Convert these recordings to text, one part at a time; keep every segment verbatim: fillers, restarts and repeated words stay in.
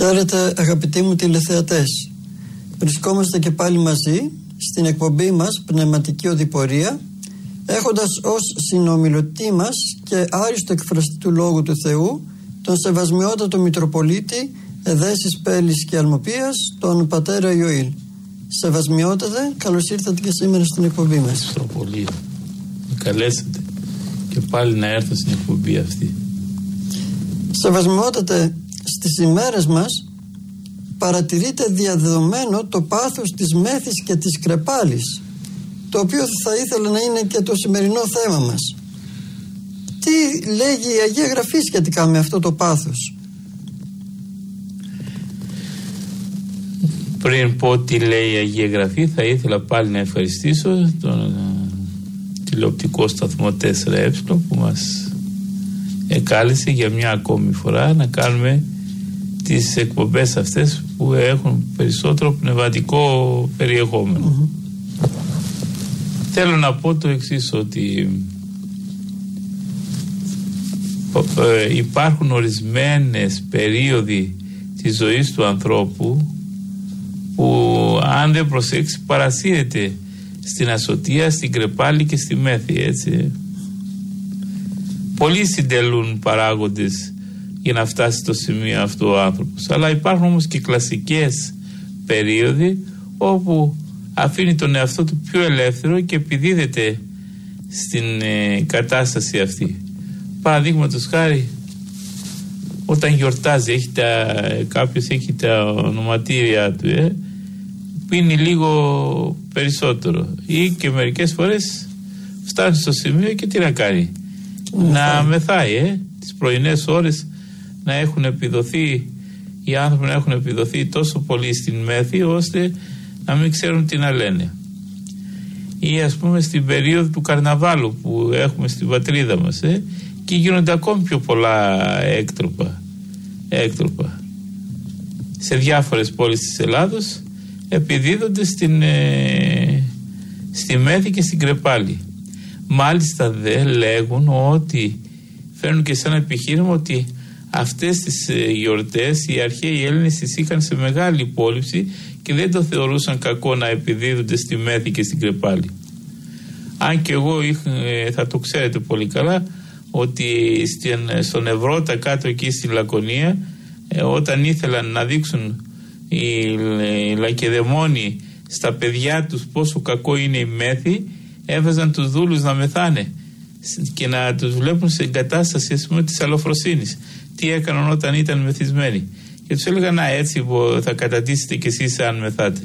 Χαίρετε αγαπητοί μου τηλεθεατές. Βρισκόμαστε και πάλι μαζί στην εκπομπή μας Πνευματική Οδηπορία, έχοντας ως συνομιλωτή μας και άριστο εκφραστή του Λόγου του Θεού τον Σεβασμιότατο Μητροπολίτη Εδέσης Πέλης και Αλμοπίας, τον πατέρα Ιωήλ. Σεβασμιότατε, καλώς ήρθατε και σήμερα στην εκπομπή μας. Ευχαριστώ πολύ. Με καλέσατε και πάλι να έρθω στην εκπομπή αυτή. Σεβασμιότατε, στις ημέρες μας παρατηρείται διαδεδομένο το πάθος της μέθης και της κρεπάλης, το οποίο θα ήθελα να είναι και το σημερινό θέμα μας. Τι λέγει η Αγία Γραφή σχετικά με αυτό το πάθος? Πριν πω τι λέει η Αγία Γραφή, θα ήθελα πάλι να ευχαριστήσω τον τηλεοπτικό σταθμό τέσσερα ε που μας εκάλεσε για μια ακόμη φορά να κάνουμε τις εκπομπές αυτές που έχουν περισσότερο πνευματικό περιεχόμενο. Mm-hmm. Θέλω να πω το εξής, ότι υπάρχουν ορισμένες περίοδοι της ζωής του ανθρώπου που αν δεν προσέξει παρασύρεται στην ασωτεία, στην κρεπάλη και στη μέθη, έτσι. Πολλοί συντελούν παράγοντες για να φτάσει στο σημείο αυτό ο άνθρωπος, αλλά υπάρχουν όμως και κλασικές περίοδοι όπου αφήνει τον εαυτό του πιο ελεύθερο και επιδίδεται στην ε, κατάσταση αυτή. Παραδείγματος χάρη, όταν γιορτάζει, έχει τα, κάποιος έχει τα ονοματήρια του, ε, πίνει λίγο περισσότερο ή και μερικές φορές φτάνει στο σημείο και τι να κάνει, να μεθάει, ε, τις πρωινές ώρες να έχουν επιδοθεί, οι άνθρωποι να έχουν επιδοθεί τόσο πολύ στην μέθη ώστε να μην ξέρουν τι να λένε. Ή ας πούμε στην περίοδο του καρναβάλου που έχουμε στην πατρίδα μας, ε, και γίνονται ακόμη πιο πολλά έκτροπα, έκτροπα. Σε διάφορες πόλεις της Ελλάδος επιδίδονται στην, ε, στη μέθη και στην κρεπάλη. Μάλιστα δε λέγουν ότι φέρνουν και σαν επιχείρημα ότι αυτές τις ε, γιορτές οι αρχαίοι Έλληνες τις είχαν σε μεγάλη υπόλοιψη και δεν το θεωρούσαν κακό να επιδίδονται στη μέθη και στην κρεπάλη. Αν και εγώ είχα, ε, θα το ξέρετε πολύ καλά ότι στην, στον Ευρώτα κάτω εκεί στη Λακωνία, ε, όταν ήθελαν να δείξουν οι, οι Λακεδαιμόνοι στα παιδιά τους πόσο κακό είναι η μέθη, έβαζαν τους δούλους να μεθάνε και να τους βλέπουν σε εγκατάσταση, ας πούμε, της αλλοφροσύνης. Τι έκαναν όταν ήταν μεθυσμένοι. Και τους έλεγαν, να, έτσι θα κατατήσετε κι εσείς αν μεθάτε.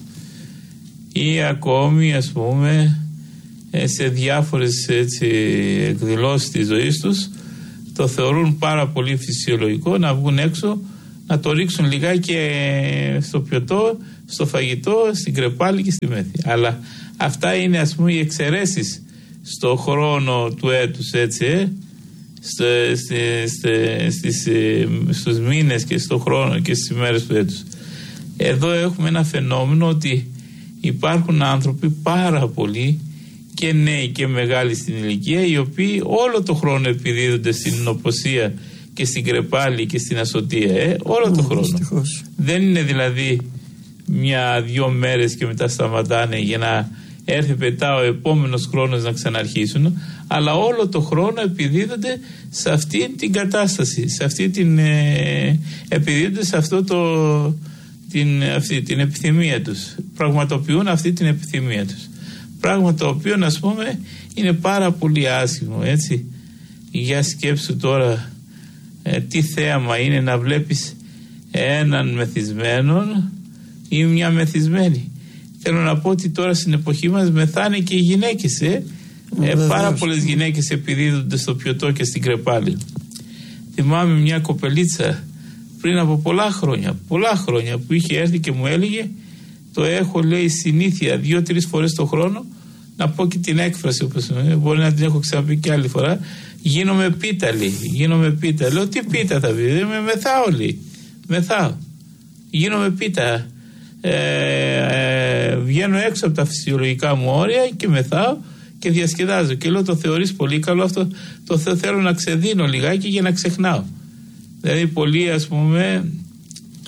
Ή ακόμη, ας πούμε, σε διάφορες έτσι, εκδηλώσεις της ζωής τους, το θεωρούν πάρα πολύ φυσιολογικό να βγουν έξω, να το ρίξουν λιγάκι στο πιωτό, στο φαγητό, στην κρεπάλη και στη μέθη. Αλλά αυτά είναι, ας πούμε, οι εξαιρέσεις στο χρόνο του έτους, έτσι, ε? στο, στη, στη, στις, στους μήνες και στο χρόνο και στις ημέρες του έτους. Εδώ έχουμε ένα φαινόμενο ότι υπάρχουν άνθρωποι πάρα πολλοί και νέοι και μεγάλοι στην ηλικία, οι οποίοι όλο το χρόνο επιδίδονται στην νοποσία και στην κρεπάλη και στην ασωτεία, ε? όλο το χρόνο. Δυστυχώς. Δεν είναι δηλαδή μια-δυο μέρες και μετά σταματάνε για να έρθει πετά ο επόμενος χρόνος να ξαναρχίσουν, αλλά όλο το χρόνο επιδίδονται σε αυτή την κατάσταση, σε αυτή την, ε, επιδίδονται σε αυτό το, την, αυτή, την επιθυμία τους, πραγματοποιούν αυτή την επιθυμία τους, πράγμα το οποίο, να πούμε, είναι πάρα πολύ άσχημο, έτσι. Για σκέψου τώρα ε, τι θέαμα είναι να βλέπεις έναν μεθυσμένον ή μια μεθυσμένη. Θέλω να πω ότι τώρα στην εποχή μας μεθάνε και οι γυναίκες, ε. ε πάρα πολλές γυναίκες επιδίδονται στο πιωτό και στην κρεπάλη. Θυμάμαι μια κοπελίτσα πριν από πολλά χρόνια, πολλά χρόνια που είχε έρθει και μου έλεγε, το έχω, λέει, συνήθεια δύο-τρεις φορές το χρόνο να πω και την έκφραση, όπως μπορεί να την έχω ξαναπεί και άλλη φορά, γίνομαι πίταλη, γίνομαι πίτα. Λέω, τι πίτα θα πει, με μεθάω, λέει, μεθάω, γίνομαι πίτα. Ε, ε, βγαίνω έξω από τα φυσιολογικά μου όρια και μεθάω και διασκεδάζω. Και λέω, το θεωρείς πολύ καλό αυτό? Το θέλω να ξεδίνω λιγάκι για να ξεχνάω. Δηλαδή πολλοί, ας πούμε,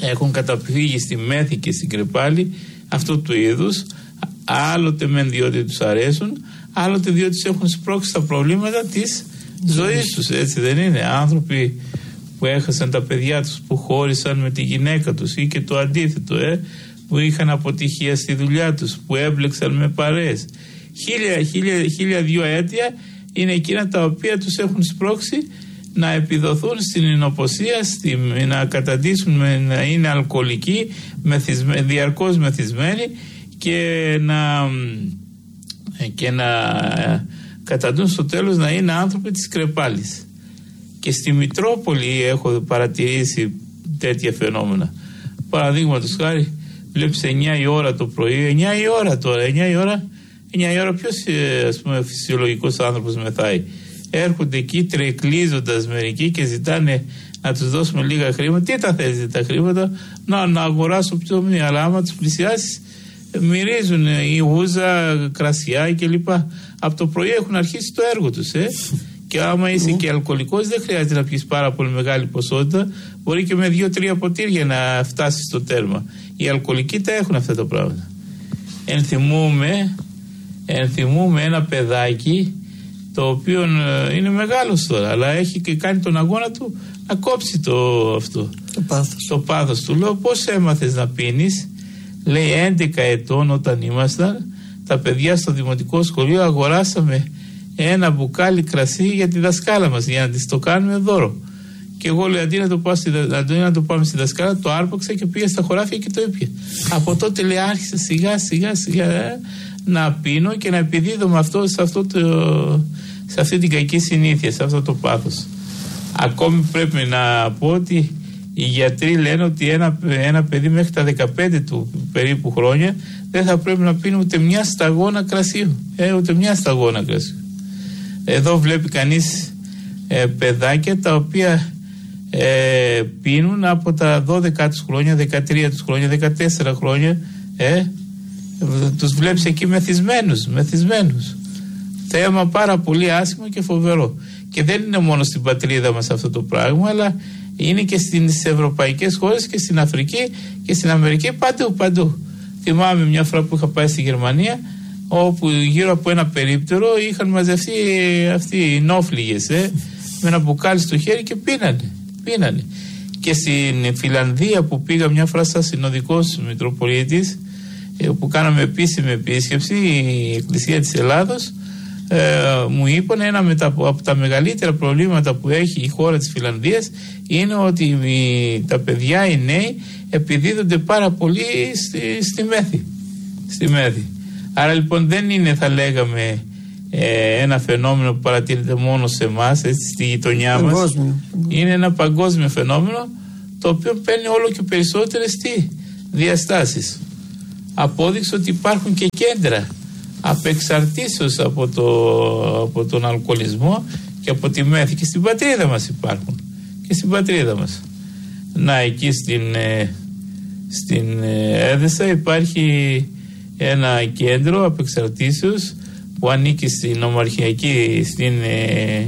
έχουν καταφύγει στη Μέθη και στην Κρεπάλη αυτού του είδους, άλλοτε μεν διότι τους αρέσουν, άλλοτε διότι τους έχουν σπρώξει τα προβλήματα της ζωής τους, έτσι δεν είναι? Άνθρωποι που έχασαν τα παιδιά τους, που χώρισαν με τη γυναίκα τους ή και το αντίθετο, ε, που είχαν αποτυχία στη δουλειά τους, που έμπλεξαν με παρέες. Χίλια, χίλια, χίλια δύο αίτια είναι εκείνα τα οποία τους έχουν σπρώξει να επιδοθούν στην εινοποσία, στη, να καταντήσουν, με, να είναι αλκοολικοί, μεθυσμέ, διαρκώς μεθυσμένοι και να, και να καταντούν στο τέλος να είναι άνθρωποι της Κρεπάλης. Και στη Μητρόπολη έχω παρατηρήσει τέτοια φαινόμενα. Παραδείγματος χάρη, βλέπεις εννιά η ώρα το πρωί, εννιά η ώρα τώρα, εννιά η ώρα, εννιά η ώρα ποιος, ας πούμε, φυσιολογικός άνθρωπος μεθάει? Έρχονται εκεί τρεκλίζοντας μερικοί και ζητάνε να τους δώσουμε λίγα χρήματα. Τι τα θέλετε τα χρήματα? Να, να αγοράσω ψωμί, αλλά άμα τους πλησιάσεις μυρίζουν η ούζα, κρασιά κλπ. Από το πρωί έχουν αρχίσει το έργο τους, ε. Και άμα είσαι mm. και αλκοολικός, δεν χρειάζεται να πιεις πάρα πολύ μεγάλη ποσότητα. Μπορεί και με δύο-τρία ποτήρια να φτάσεις στο τέρμα. Οι αλκοολικοί τα έχουν αυτά τα πράγματα. Ενθυμούμε, ενθυμούμε ένα παιδάκι το οποίο είναι μεγάλος τώρα, αλλά έχει και κάνει τον αγώνα του να κόψει το, αυτό, το πάθος. το πάθος του. Λέω, πώς έμαθες να πίνεις? Λέει, έντεκα ετών όταν ήμασταν, τα παιδιά στο δημοτικό σχολείο αγοράσαμε ένα μπουκάλι κρασί για τη δασκάλα μας, για να της το κάνουμε δώρο. Και εγώ λέω, αντί να το, πάω στη, αντί να το πάμε στη δασκάλα, το άρπαξα και πήγα στα χωράφια και το ήπια. Από τότε, λέει, άρχισα σιγά σιγά σιγά ε, να πίνω και να επιδίδω με αυτό, σε, αυτό το, σε αυτή την κακή συνήθεια, σε αυτό το πάθος. Ακόμη πρέπει να πω ότι οι γιατροί λένε ότι ένα, ένα παιδί μέχρι τα δεκαπέντε του περίπου χρόνια δεν θα πρέπει να πίνει ούτε μια σταγόνα κρασίου. Ε, ούτε μια σταγόνα κρασίου. Εδώ βλέπει κανείς ε, παιδάκια τα οποία ε, πίνουν από τα δώδεκα τους χρόνια, δεκατρία τους χρόνια, δεκατέσσερα χρόνια. Ε, τους βλέπεις εκεί μεθυσμένους, μεθυσμένους. Θέμα πάρα πολύ άσχημο και φοβερό. Και δεν είναι μόνο στην πατρίδα μας αυτό το πράγμα, αλλά είναι και στις ευρωπαϊκές χώρες και στην Αφρική και στην Αμερική, παντού, παντού. Θυμάμαι μια φορά που είχα πάει στη Γερμανία, όπου γύρω από ένα περίπτερο είχαν μαζευτεί αυτοί οι νόφλιγες, ε, με ένα μπουκάλι στο χέρι και πίνανε, πίνανε. Και στην Φιλανδία που πήγα μια φορά σαν συνοδικός Μητροπολίτης, ε, που κάναμε επίσημη επίσκεψη, η Εκκλησία της Ελλάδος, ε, μου είπαν ένα μετα, από τα μεγαλύτερα προβλήματα που έχει η χώρα της Φιλανδίας είναι ότι οι, τα παιδιά, οι νέοι, επιδίδονται πάρα πολύ στη, στη μέθη. Στη μέθη. Άρα λοιπόν δεν είναι, θα λέγαμε, ε, ένα φαινόμενο που παρατηρείται μόνο σε εμάς, έτσι, στη γειτονιά μας. Είναι ένα παγκόσμιο φαινόμενο, το οποίο παίρνει όλο και περισσότερες τι, διαστάσεις. Απόδειξε ότι υπάρχουν και κέντρα απεξαρτήσεως από, το, από τον αλκοολισμό και από τη μέθη. Και στην πατρίδα μας υπάρχουν. Και στην πατρίδα μας. Να, εκεί στην, ε, στην ε, Έδεσα υπάρχει ένα κέντρο απεξαρτήσεως που ανήκει στην ομαρχιακή, στην ε,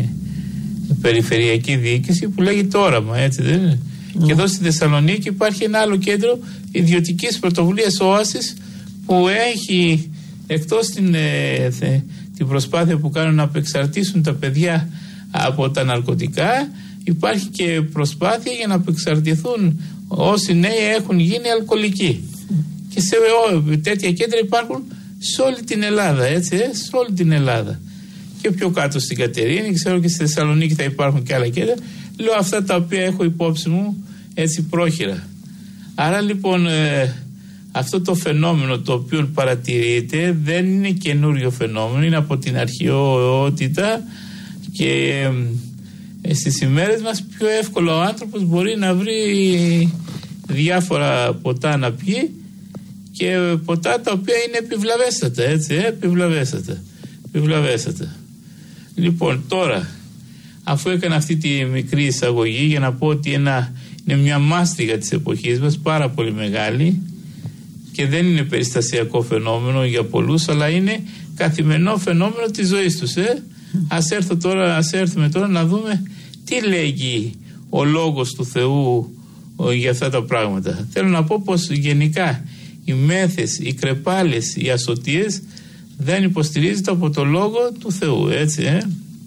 περιφερειακή διοίκηση, που λέγεται Όραμα, έτσι δεν είναι? Mm. Και εδώ στη Θεσσαλονίκη υπάρχει ένα άλλο κέντρο ιδιωτικής πρωτοβουλίας, Όασης, που έχει, εκτός την, ε, θε, την προσπάθεια που κάνουν να απεξαρτήσουν τα παιδιά από τα ναρκωτικά, υπάρχει και προσπάθεια για να απεξαρτηθούν όσοι νέοι έχουν γίνει αλκοολικοί. Και σε ό, τέτοια κέντρα υπάρχουν σε όλη την Ελλάδα, έτσι, ε, σε όλη την Ελλάδα. Και πιο κάτω στην Κατερίνη, ξέρω και στη Θεσσαλονίκη θα υπάρχουν και άλλα κέντρα. Λέω αυτά τα οποία έχω υπόψη μου, έτσι, πρόχειρα. Άρα λοιπόν ε, αυτό το φαινόμενο το οποίο παρατηρείται δεν είναι καινούριο φαινόμενο, είναι από την αρχαιότητα και ε, στις ημέρες μας πιο εύκολα ο άνθρωπος μπορεί να βρει διάφορα ποτά να πιει, και ποτά τα οποία είναι επιβλαβέστατα, έτσι, ε, επιβλαβέστατα, επιβλαβέστατα. Λοιπόν, τώρα, αφού έκανα αυτή τη μικρή εισαγωγή για να πω ότι ένα, είναι μια μάστιγα της εποχής μας, πάρα πολύ μεγάλη, και δεν είναι περιστασιακό φαινόμενο για πολλούς, αλλά είναι καθημερινό φαινόμενο της ζωής τους. Ε. Ας, έρθω τώρα, ας έρθουμε τώρα να δούμε τι λέγει ο Λόγος του Θεού, για αυτά τα πράγματα. Θέλω να πω πως γενικά οι μέθες, οι κρεπάλες, οι ασωτίες δεν υποστηρίζονται από το Λόγο του Θεού, έτσι ε?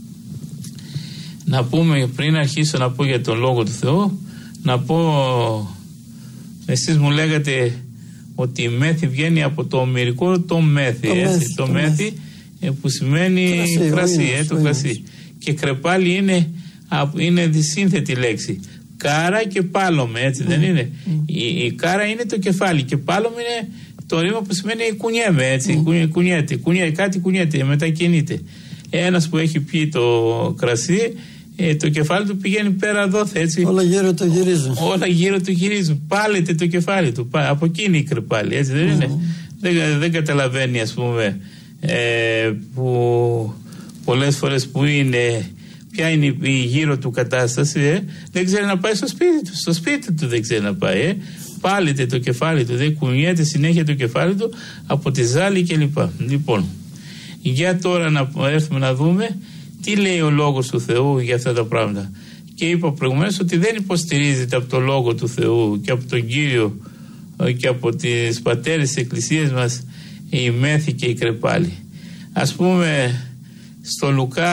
Να πούμε, πριν αρχίσω να πω για τον Λόγο του Θεού, να πω, εσείς μου λέγατε ότι η μέθη βγαίνει από το ομηρικό το μέθη, το έτσι, μέθη, το, το μέθη, μέθη που σημαίνει κρασί, κρασί, ε, το κρασί. Και κρεπάλι είναι, είναι δυσύνθετη λέξη. Κάρα και πάλωμε, έτσι mm. δεν είναι. Mm. Η, η κάρα είναι το κεφάλι και πάλωμε είναι το ρήμα που σημαίνει κουνιέμαι, έτσι, mm. κουνιέται, κουνιέται, κάτι κουνιέται, μετακινείται. Ένας που έχει πιει το κρασί, ε, το κεφάλι του πηγαίνει πέρα δόθε, έτσι. Όλα γύρω το γυρίζουν. Όλα γύρω το γυρίζουν. Πάλεται το κεφάλι του. Από εκεί είναι η κρεπάλη, έτσι δεν mm. είναι. Δεν, δεν καταλαβαίνει, ας πούμε, ε, που πολλές φορές που είναι, ποια είναι η γύρω του κατάσταση, ε, δεν ξέρει να πάει στο σπίτι του. Στο σπίτι του δεν ξέρει να πάει. Ε. Πάλεται το κεφάλι του, δεν κουνιέται συνέχεια το κεφάλι του από τη ζάλη κλπ. Λοιπόν, για τώρα να έρθουμε να δούμε τι λέει ο Λόγος του Θεού για αυτά τα πράγματα. Και είπα προηγουμένως ότι δεν υποστηρίζεται από το Λόγο του Θεού και από τον Κύριο και από τις πατέρες της Εκκλησίας μας η μέθη και η κρεπάλη. Ας πούμε στο Λουκά,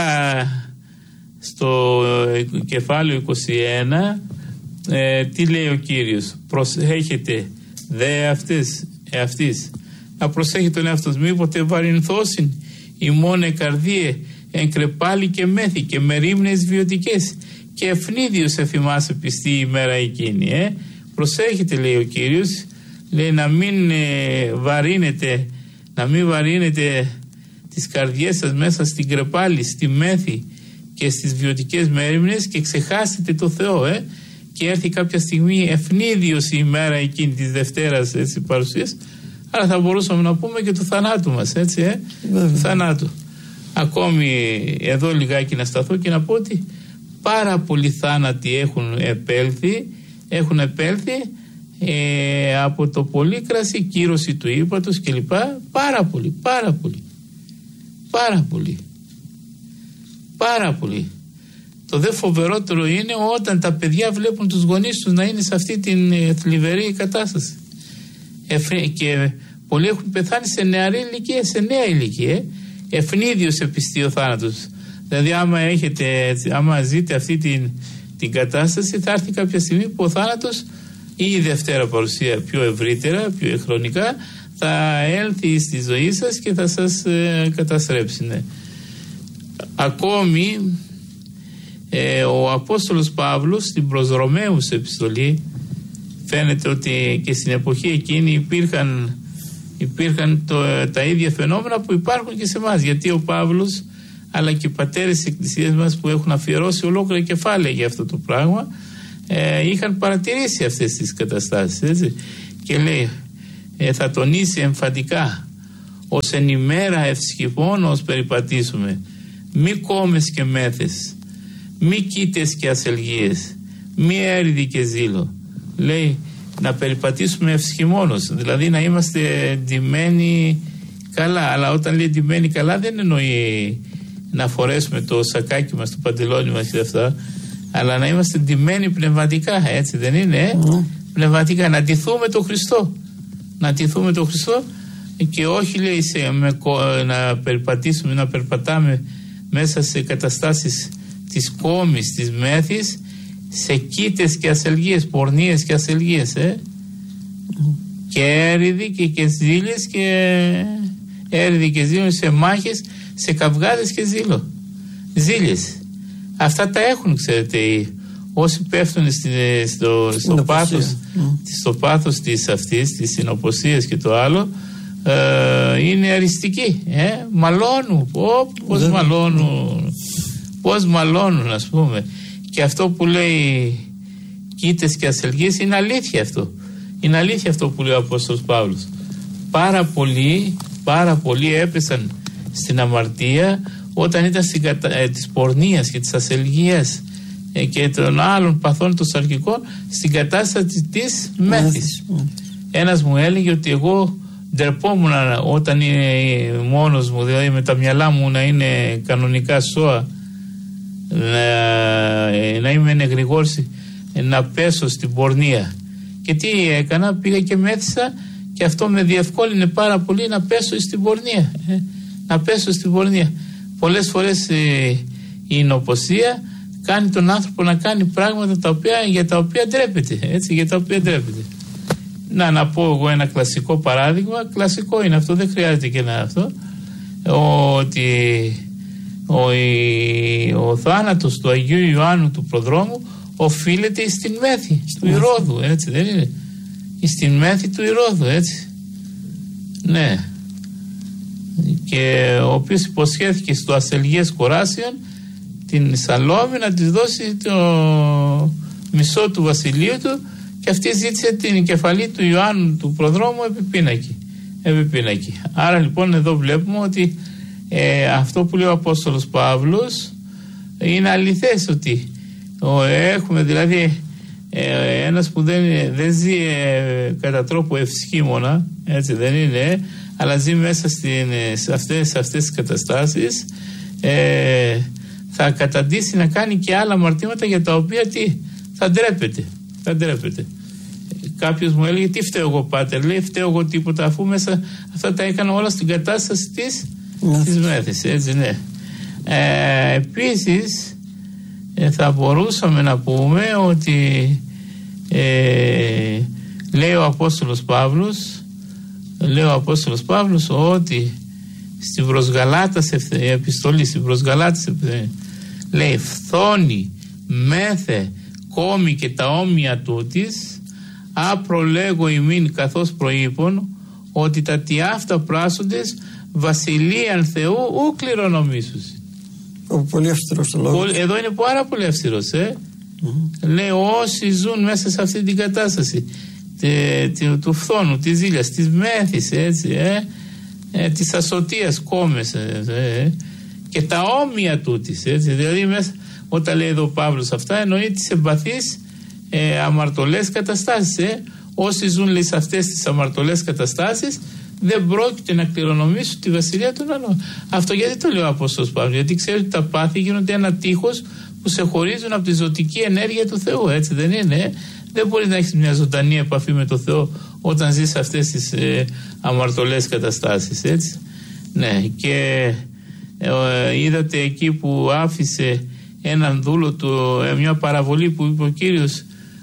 στο κεφάλαιο είκοσι ένα, ε, τι λέει ο Κύριος? Προσέχετε δε αυτές, ε, αυτής, να προσέχει τον εαυτός, μήποτε βαρυνθώσιν ημών καρδίε εν κρεπάλη και μέθη και με ρήμνες βιωτικές και ευνίδιος εφημάσαι πιστή η μέρα εκείνη. Ε. Προσέχετε, λέει ο Κύριος, λέει να μην ε, βαρύνετε, να μην βαρύνετε τις καρδιές σας μέσα στην κρεπάλη, στη μέθη και στις βιωτικές μέρημνες και ξεχάσετε το Θεό, ε, και έρθει κάποια στιγμή ευνίδιος η ημέρα εκείνη της Δευτέρας, έτσι, παρουσίας, αλλά θα μπορούσαμε να πούμε και του θανάτου μας, έτσι, ε, του θανάτου. Ακόμη εδώ λιγάκι να σταθώ και να πω ότι πάρα πολλοί θάνατοι έχουν επέλθει, έχουν επέλθει ε, από το πολύ κρασί, κύρωση του ύπατος κλπ. Πάρα πολύ, πάρα πολύ, πάρα πολύ, πάρα πολύ. Το δε φοβερότερο είναι όταν τα παιδιά βλέπουν τους γονείς τους να είναι σε αυτή την θλιβερή κατάσταση. Και πολλοί έχουν πεθάνει σε νεαρή ηλικία, σε νέα ηλικία. Ευνίδιος επιστεί ο θάνατος. Δηλαδή άμα, έχετε, άμα ζείτε αυτή την, την κατάσταση, θα έρθει κάποια στιγμή που ο θάνατος ή η Δευτέρα παρουσία πιο ευρύτερα, πιο χρονικά, θα έλθει στη ζωή σας και θα σας ε, καταστρέψει. Ναι. Ακόμη ε, ο Απόστολος Παύλος στην προς Ρωμαίους επιστολή, φαίνεται ότι και στην εποχή εκείνη υπήρχαν, υπήρχαν το, τα ίδια φαινόμενα που υπάρχουν και σε εμάς, γιατί ο Παύλος αλλά και οι πατέρες της Εκκλησίας μας που έχουν αφιερώσει ολόκληρα κεφάλαια για αυτό το πράγμα, ε, είχαν παρατηρήσει αυτές τις καταστάσεις, έτσι. Και λέει, ε, θα τονίσει εμφαντικά, ως εν ημέρα ευσχυπώνος περιπατήσουμε, μη κόμες και μέθες, μη κοίτες και ασελγίες, μη έρηδη και ζήλο. Λέει να περιπατήσουμε ευσχημόνος, δηλαδή να είμαστε ντυμένοι καλά. Αλλά όταν λέει ντυμένοι καλά δεν εννοεί να φορέσουμε το σακάκι μας, το παντελόνι μας και αυτά, αλλά να είμαστε ντυμένοι πνευματικά, έτσι δεν είναι, ε? Mm. Πνευματικά, να ντυθούμε τον Χριστό, να ντυθούμε τον Χριστό και όχι, λέει, σε, με, να περιπατήσουμε, να περπατάμε μέσα σε καταστάσεις της κόμης, της μέθης, σε κοίτες και ασελγίες, πορνίες και ασελγίες, ε? Mm. και έρηδοι και, και ζήλες και έρηδοι και ζήλες, σε μάχες, σε καυγάδες και ζήλο, ζήλες. Αυτά τα έχουν, ξέρετε, όσοι πέφτουν στη, στο, στο, πάθος, mm. στο πάθος της αυτής, της συνοποσίας και το άλλο, ε, είναι αριστικοί, ε? μαλώνουν, Ω, πώς mm. μαλώνουν, πώς μαλώνουν, ας πούμε. Και αυτό που λέει κοίτες και ασελγίες είναι αλήθεια αυτό. Είναι αλήθεια αυτό που λέει ο Απόστολος Παύλος. Πάρα πολλοί, πάρα πολλοί έπεσαν στην αμαρτία όταν ήταν στην κατα... ε, της πορνείας και της ασελγίας ε, και των άλλων παθών των σαρκικών στην κατάσταση της μέθης. Mm. Ένας μου έλεγε ότι εγώ ντρεπόμουν όταν είναι μόνος μου, δηλαδή με τα μυαλά μου να είναι κανονικά σώα, να, να είμαι εγρηγόρση, να πέσω στην πορνεία. Και τι έκανα, πήγα και μέθησα και αυτό με διευκόλυνε πάρα πολύ να πέσω στην πορνεία. Ε, να πέσω στην πορνεία. Πολλές φορές ε, η νοποσία κάνει τον άνθρωπο να κάνει πράγματα τα οποία, για τα οποία ντρέπεται. Έτσι, για τα οποία ντρέπεται. Να, να πω εγώ ένα κλασικό παράδειγμα. Κλασικό είναι αυτό, δεν χρειάζεται και να αυτό. Ότι ο, η, ο θάνατος του Αγίου Ιωάννου του Προδρόμου οφείλεται στην μέθη του Ηρώδου, έτσι δεν είναι? Στην μέθη του Ηρώδου, έτσι. Ναι. Και ο οποίος υποσχέθηκε στο Ασελγές Κοράσιον την Σαλόμη να της δώσει το μισό του βασιλείου του, και αυτή ζήτησε την κεφαλή του Ιωάννου του Προδρόμου επί πίνακι. Επί πίνακι. Άρα λοιπόν εδώ βλέπουμε ότι ε, αυτό που λέει ο Απόστολος Παύλος είναι αληθές, ότι ο, έχουμε δηλαδή ε, ένας που δεν, δεν ζει ε, κατά τρόπο ευσχήμονα, έτσι δεν είναι, αλλά ζει μέσα στην, σε, αυτές, σε αυτές τις καταστάσεις, ε, θα καταντήσει να κάνει και άλλα αμαρτήματα για τα οποία τι, θα ντρέπεται. Θα ντρέπεται. Κάποιος μου έλεγε, τι φταίω εγώ, πάτερ? Λέει, φταίω εγώ τίποτα, αφού μέσα αυτά τα έκανα όλα στην κατάσταση της, ναι. της μέθης, έτσι, ναι. Ε, επίσης ε, θα μπορούσαμε να πούμε ότι ε, λέει ο Απόστολος Παύλος λέει ο Απόστολος Παύλος ότι στην προς Γαλάτας επιστολή, στην προς Γαλάτας λέει, φθόνη, μέθε, κόμη και τα όμοια τούτης, απρολέγω ημίν καθώς προείπων, ότι τα τι αυτά πράσσοντες βασιλείαν Θεού ου κληρονομήσους. Πολύ αυστηρός το λόγο. Εδώ είναι πάρα πολύ αυστηρός, ε. Mm-hmm. Λέει, όσοι ζουν μέσα σε αυτή την κατάσταση τε, τε, του φθόνου, της ζήλιας, της μέθης, έτσι, ε, ε, της ασωτείας, κόμες, ε, ε, και τα όμοια τούτης, έτσι, δηλαδή μέσα, όταν λέει εδώ ο Παύλος αυτά, εννοεί τις εμπαθείς ε, αμαρτωλές καταστάσεις, ε. Όσοι ζουν, λέει, σε αυτές τις αμαρτωλές καταστάσεις, δεν πρόκειται να κληρονομήσουν τη βασιλεία των άλλων. Αυτό γιατί το λέει ο Απόστολος Παύλος? Γιατί ξέρει ότι τα πάθη γίνονται ένα τείχος που σε χωρίζουν από τη ζωτική ενέργεια του Θεού, έτσι δεν είναι? Δεν μπορεί να έχεις μια ζωντανή επαφή με το Θεό όταν ζεις σε αυτές τις ε, αμαρτωλές καταστάσεις, έτσι. Ναι, και ε, είδατε εκεί που άφησε έναν δούλο του, ε, μια παραβολή που είπε ο Κύριος,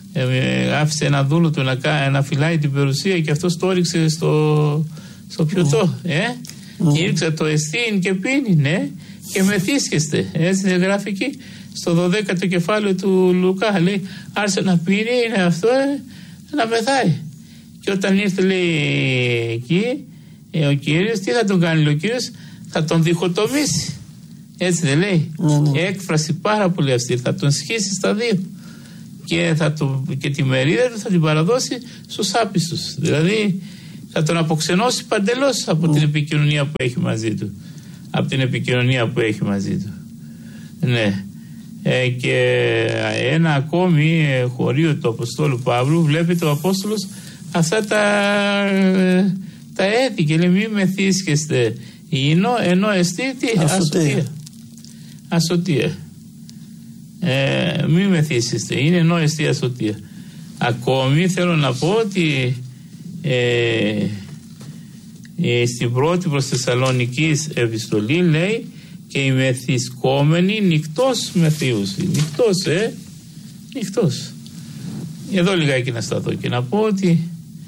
ε, άφησε έναν δούλο του να, να φυλάει την περιουσία και αυτός το όριξε στο, στο πιωτό, ε? Mm. Ήρξε το εστίν και πίνει, ναι, και μεθύσκεστε, έτσι γράφει εκεί στο δωδέκατο κεφάλαιο του Λουκά, λέει, άρχισε να πίνει, είναι αυτό, ε, να μεθάει. Και όταν ήρθε, λέει, εκεί ε, ο Κύριος, τι θα τον κάνει, λέει, ο Κύριος? Θα τον διχοτομήσει, έτσι δεν λέει? Mm. Έκφραση πάρα πολύ αυστηρή, θα τον σχίσει στα δύο. Και, θα το, και τη μερίδα του θα την παραδώσει στους άπιστους. Δηλαδή θα τον αποξενώσει παντελώς από mm. την επικοινωνία που έχει μαζί του. Από την επικοινωνία που έχει μαζί του. Ναι. Ε, και ένα ακόμη ε, χωρίο του Αποστόλου Παύλου, βλέπετε ο Απόστολος αυτά τα, ε, τα έθι και λέει, μη μεθύσκεστε ίνο, ενώ εστί τι? Ασωτεία. Ασωτεία. Ε, μη μεθύσεστε, είναι ενώ εστί ασωτεία. Ακόμη θέλω να πω ότι ε, ε, στην πρώτη προς Θεσσαλονικής επιστολή λέει, και οι μεθυσκόμενοι νυχτός μεθύουσι. Νυχτός, ε, νυχτός. Εδώ λιγάκι να σταθώ και να πω ότι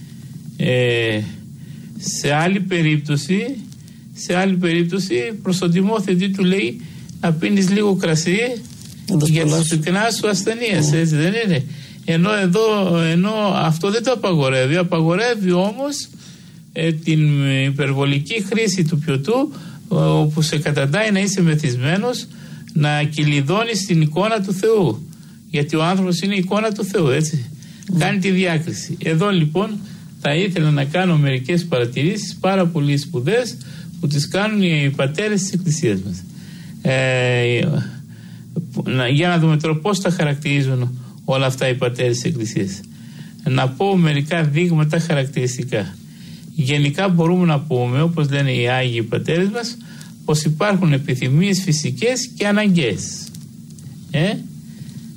ε, σε άλλη περίπτωση σε άλλη περίπτωση προς τον Τιμόθεο του λέει να πίνεις λίγο κρασί για τις πυκνάς σου ασθενείες, mm. έτσι δεν είναι? Ενώ εδώ, ενώ αυτό δεν το απαγορεύει, απαγορεύει όμως ε, την υπερβολική χρήση του πιωτού, όπου σε καταντάει να είσαι μεθυσμένος, να κυλιδώνεις την εικόνα του Θεού, γιατί ο άνθρωπος είναι η εικόνα του Θεού, έτσι. Mm. Κάνει τη διάκριση. Εδώ λοιπόν θα ήθελα να κάνω μερικές παρατηρήσεις πάρα πολύ σπουδαίες που τις κάνουν οι πατέρες της Εκκλησίας μας. Ε, για να δούμε τώρα πώς τα χαρακτηρίζουν όλα αυτά οι πατέρες της Εκκλησίας. Να πω μερικά δείγματα χαρακτηριστικά. Γενικά μπορούμε να πούμε, όπως λένε οι Άγιοι πατέρες μας, πως υπάρχουν επιθυμίες φυσικές και αναγκαίες. Ε?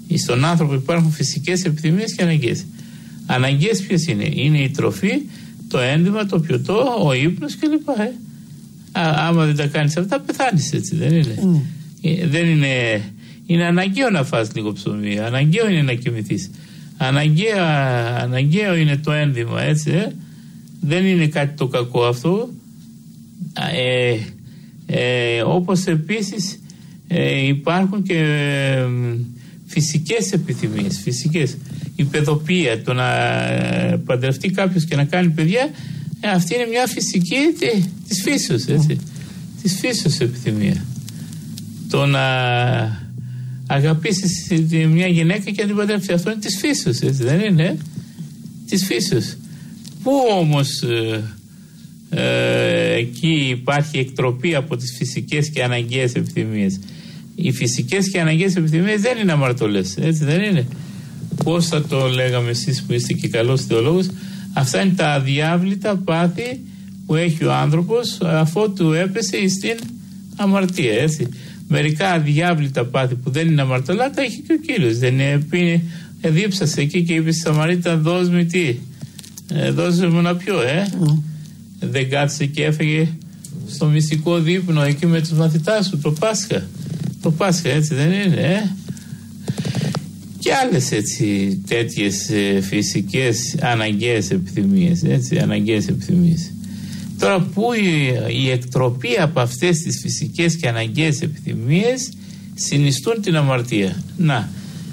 Στον άνθρωπο υπάρχουν φυσικές επιθυμίες και αναγκαίες. Αναγκαίες ποιες είναι? Είναι η τροφή, το ένδυμα, το πιωτό, ο ύπνος κλπ. Ε. Α, άμα δεν τα κάνεις αυτά, πεθάνεις, έτσι δεν είναι? Mm. Ε, δεν είναι. Είναι αναγκαίο να φας λίγο ψωμί, αναγκαίο είναι να κοιμηθείς. Αναγκαίο, αναγκαίο είναι το ένδυμα, έτσι. Ε. Δεν είναι κάτι το κακό αυτό. Ε, ε, όπως επίσης ε, υπάρχουν και ε, φυσικές επιθυμίες, φυσικές. Η παιδοποιία, το να παντρευτεί κάποιος και να κάνει παιδιά, ε, αυτή είναι μια φυσική τε, της φύσεως, έτσι. Mm. Της φύσεως επιθυμία. Το να αγαπήσεις μια γυναίκα και να την παντρευτεί, αυτό είναι της φύσεως, έτσι δεν είναι? Ε? Της φύσεως. Πού όμως ε, ε, εκεί υπάρχει εκτροπή από τις φυσικές και αναγκαίες επιθυμίες? Οι φυσικές και αναγκαίες επιθυμίες δεν είναι αμαρτωλές, έτσι δεν είναι? Πώς θα το λέγαμε εσείς που είστε και καλός θεολόγος? Αυτά είναι τα αδιάβλητα πάθη που έχει ο άνθρωπος αφότου έπεσε στην αμαρτία, έτσι. Μερικά αδιάβλητα πάθη που δεν είναι αμαρτωλά τα έχει και ο Κύριος. Δεν είναι, δίψασε εκεί και είπε στη Σαμαρίτα, δώσ' μου τι, ε, δώσε μου να πιω, ε. Mm. Δεν κάθισε και έφεγε στο μυστικό δείπνο εκεί με τους μαθητάς σου το Πάσχα. Το Πάσχα, έτσι δεν είναι? Ε? Και άλλες έτσι τέτοιες ε, φυσικές αναγκαίες επιθυμίες, έτσι, αναγκαίες επιθυμίες. Τώρα που η, η εκτροπή από αυτές τις φυσικές και αναγκαίες επιθυμίες συνιστούν την αμαρτία. Να,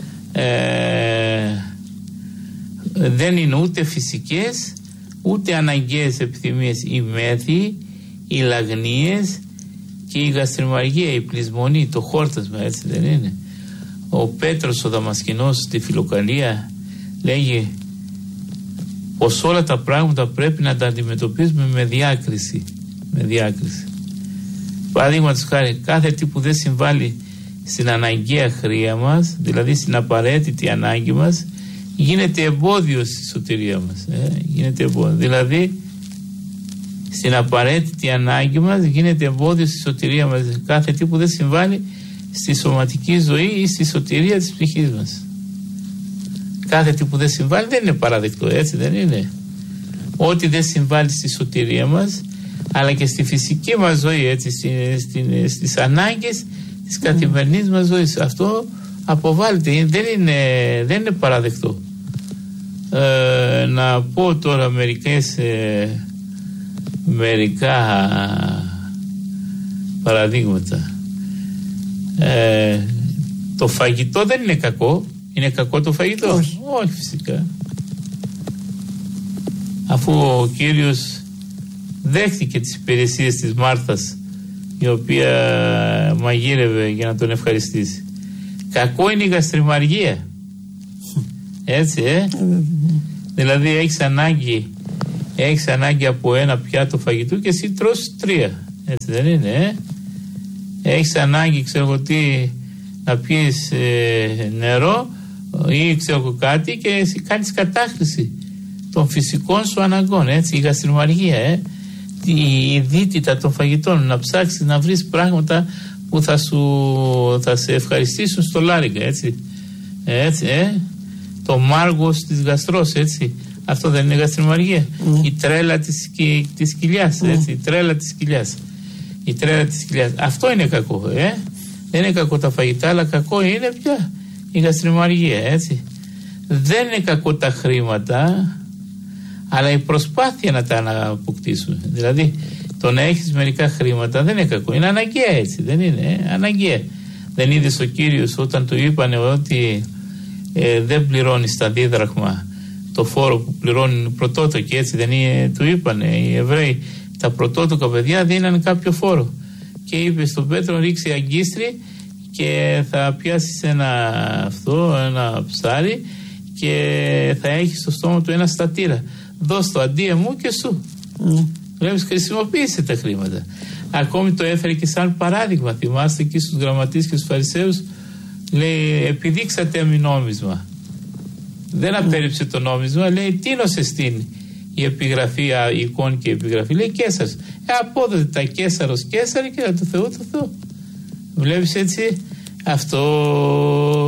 ε, δεν είναι ούτε φυσικές ούτε αναγκαίες επιθυμίες οι μέθη, οι λαγνίες και η γαστριμαργία, η πλεισμονή, το χόρτασμα, έτσι δεν είναι? Ο Πέτρος ο Δαμασκηνός στη Φιλοκαλία λέγει πως όλα τα πράγματα πρέπει να τα αντιμετωπίζουμε με διάκριση. Με διάκριση. Παραδείγματος χάρη, κάθε τι που δεν συμβάλλει στην αναγκαία χρειά μας, δηλαδή στην απαραίτητη ανάγκη μας, γίνεται εμπόδιο στη σωτηρία μας. Ε, γίνεται εμπόδιο. Δηλαδή, στην απαραίτητη ανάγκη μας γίνεται εμπόδιο στη σωτηρία μας. Κάθε τι που δεν συμβάλλει στη σωματική ζωή ή στη σωτηρία της ψυχής μας. Κάθε τι που δεν συμβάλλει δεν είναι παραδεκτό, έτσι δεν είναι? Ό,τι δεν συμβάλλει στη σωτηρία μας, αλλά και στη φυσική μας ζωή, έτσι, στις, στις ανάγκες της καθημερινής μας ζωής, αυτό αποβάλλεται, δεν είναι, δεν είναι παραδεκτό. Ε, να πω τώρα μερικές ε, μερικά παραδείγματα. Ε, το φαγητό δεν είναι κακό. Είναι κακό το φαγητό? Όχι. Όχι φυσικά. Αφού ο Κύριος δέχτηκε τις υπηρεσίες της Μάρθας, η οποία μαγείρευε για να τον ευχαριστήσει. Κακό είναι η γαστριμαργία. Έτσι, ε. Δηλαδή έχεις ανάγκη έχεις ανάγκη από ένα πιάτο φαγητού και εσύ τρως τρία. Έτσι δεν είναι, ε. Έχεις ανάγκη, ξέρω εγώ τι, να πιεις ε, νερό ή ξέρω κάτι και εσύ κάνεις κατάχρηση των φυσικών σου αναγκών, έτσι, η γαστριμαργία, ε. Η δίτητα των φαγητών, να ψάξεις να βρεις πράγματα που θα σου θα σε ευχαριστήσουν στο λάριγκα, έτσι, έτσι, ε. Το μάργος της γαστρός, έτσι, αυτό δεν είναι γαστριμαργία? Mm. Η τρέλα της, της κοιλιάς, mm. έτσι, η τρέλα της κοιλιάς. Η τρέλα της κοιλιάς. Αυτό είναι κακό, ε. Δεν είναι κακό τα φαγητά, αλλά κακό είναι πια η γαστριμαργία, έτσι. Δεν είναι κακό τα χρήματα, αλλά η προσπάθεια να τα αναποκτήσουμε. Δηλαδή, το να έχεις μερικά χρήματα δεν είναι κακό. Είναι αναγκαία, έτσι, δεν είναι, ε? Αναγκαία. Δεν είδες ο Κύριος όταν του είπανε ότι ε, δεν πληρώνεις τα δίδραχμα, το φόρο που πληρώνουν οι πρωτότοκοι, έτσι δεν είναι? Του είπανε οι Εβραίοι, τα πρωτότοκα παιδιά δίνανε κάποιο φόρο. Και είπε στον Πέτρο, ρίξε αγκίστρι και θα πιάσεις ένα αυτό, ένα ψάρι και θα έχεις στο στόμα του ένα στατήρα. Δώσ' το αντί μου και σου. Mm. Βλέπεις, χρησιμοποίησε τα χρήματα. Ακόμη το έφερε και σαν παράδειγμα. Θυμάστε εκεί στους γραμματείς και στους φαρισαίους, λέει, επιδείξατε μη νόμισμα. Δεν απέρριψε το νόμισμα, λέει, τίνωσε στην η επιγραφή, η εικόνη και η επιγραφή. Λέει Κέσαρος. Ε, απόδοτε τα Κέσαρος Κέσαρη και τα του Θεού το Θεό. Βλέπεις, έτσι, αυτό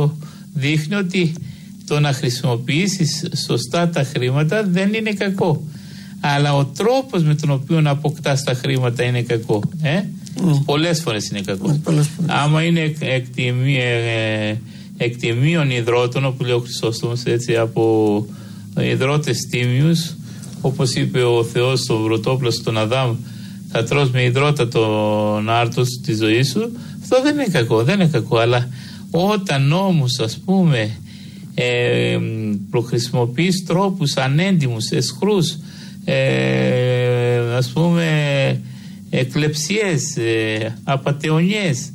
δείχνει ότι το να χρησιμοποιήσεις σωστά τα χρήματα δεν είναι κακό. Αλλά ο τρόπος με τον οποίο να αποκτάς τα χρήματα είναι κακό. Ε? Mm. Πολλές φορές είναι κακό. Mm, φορές. Άμα είναι εκτιμίων υδρότων, όπου λέει ο Χρυσόστομος, έτσι, από υδρότες τίμιους, όπως είπε ο Θεός στον πρωτόπλαστο τον Αδάμ, θα τρως με υδρότα τον άρτος της ζωής σου, αυτό δεν είναι κακό, δεν είναι κακό. Αλλά όταν όμως, ας πούμε, ε, προχρησιμοποιείς τρόπους ανέντιμους, εσχρούς, ε, ας πούμε, εκλεψιές, ε, απατεωνιές,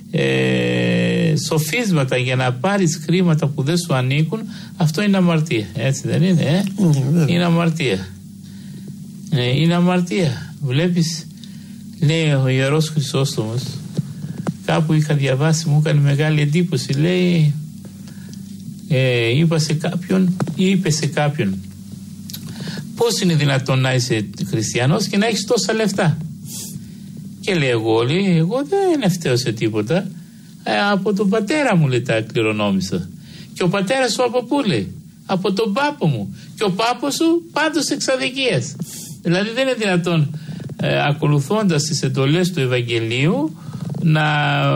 ε, σοφίσματα για να πάρεις χρήματα που δεν σου ανήκουν, αυτό είναι αμαρτία. Έτσι δεν είναι? Ε? Mm, είναι αμαρτία. Ε, είναι αμαρτία. Βλέπεις, λέει ο Ιερός Χρυσόστομος, κάπου είχα διαβάσει, μου έκανε μεγάλη εντύπωση, λέει, ε, είπα σε κάποιον ή είπε σε κάποιον, πώς είναι δυνατόν να είσαι χριστιανός και να έχεις τόσα λεφτά? Και λέει, εγώ, λέει, εγώ δεν φταίω σε τίποτα, ε, από τον πατέρα μου, λέει, τα κληρονόμησα. Και ο πατέρας σου από πού, λέει? Από τον πάπο μου. Και ο πάπος σου πάντως εξ αδικίας. Δηλαδή δεν είναι δυνατόν, ε, ακολουθώντας τις εντολές του Ευαγγελίου, να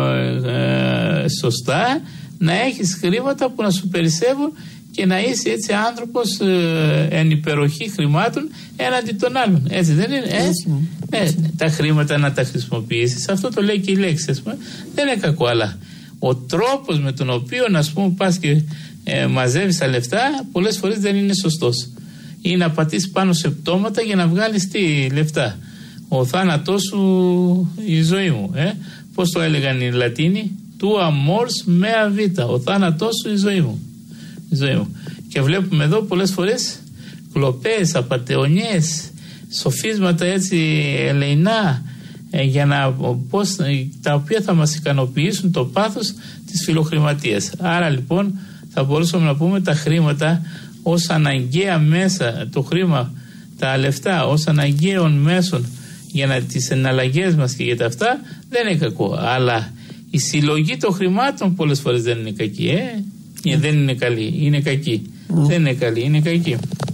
ε, σωστά να έχεις χρήματα που να σου περισσεύουν και να είσαι έτσι άνθρωπος ε, εν υπεροχή χρημάτων έναντι των άλλων. Έτσι δεν είναι? Ε? Ε, τα χρήματα να τα χρησιμοποιήσεις, αυτό το λέει και η λέξη, ας πούμε, δεν είναι κακό, αλλά ο τρόπος με τον οποίο, ας πούμε, πας και ε, μαζεύεις τα λεφτά πολλές φορές δεν είναι σωστός. Ή να πατήσεις πάνω σε πτώματα για να βγάλεις τι λεφτά. Ο θάνατός σου η ζωή μου. Ε? Πώς το έλεγαν οι Λατίνοι? Tu amors mea vita. Ο θάνατός σου η ζωή μου. Η ζωή μου. Και βλέπουμε εδώ πολλές φορές κλοπές, απατεωνιές, σοφίσματα έτσι ελεηνά, ε, για να, πώς, τα οποία θα μας ικανοποιήσουν το πάθος της φιλοχρηματίας. Άρα λοιπόν θα μπορούσαμε να πούμε τα χρήματα ως αναγκαία μέσα, το χρήμα, τα λεφτά ως αναγκαίων μέσων για να, τις εναλλαγές μας και για τα αυτά, δεν είναι κακό. Αλλά η συλλογή των χρημάτων πολλές φορές δεν είναι κακή. Ε? Mm. Δεν είναι καλή, είναι κακή. Mm. Δεν είναι καλή, είναι κακή.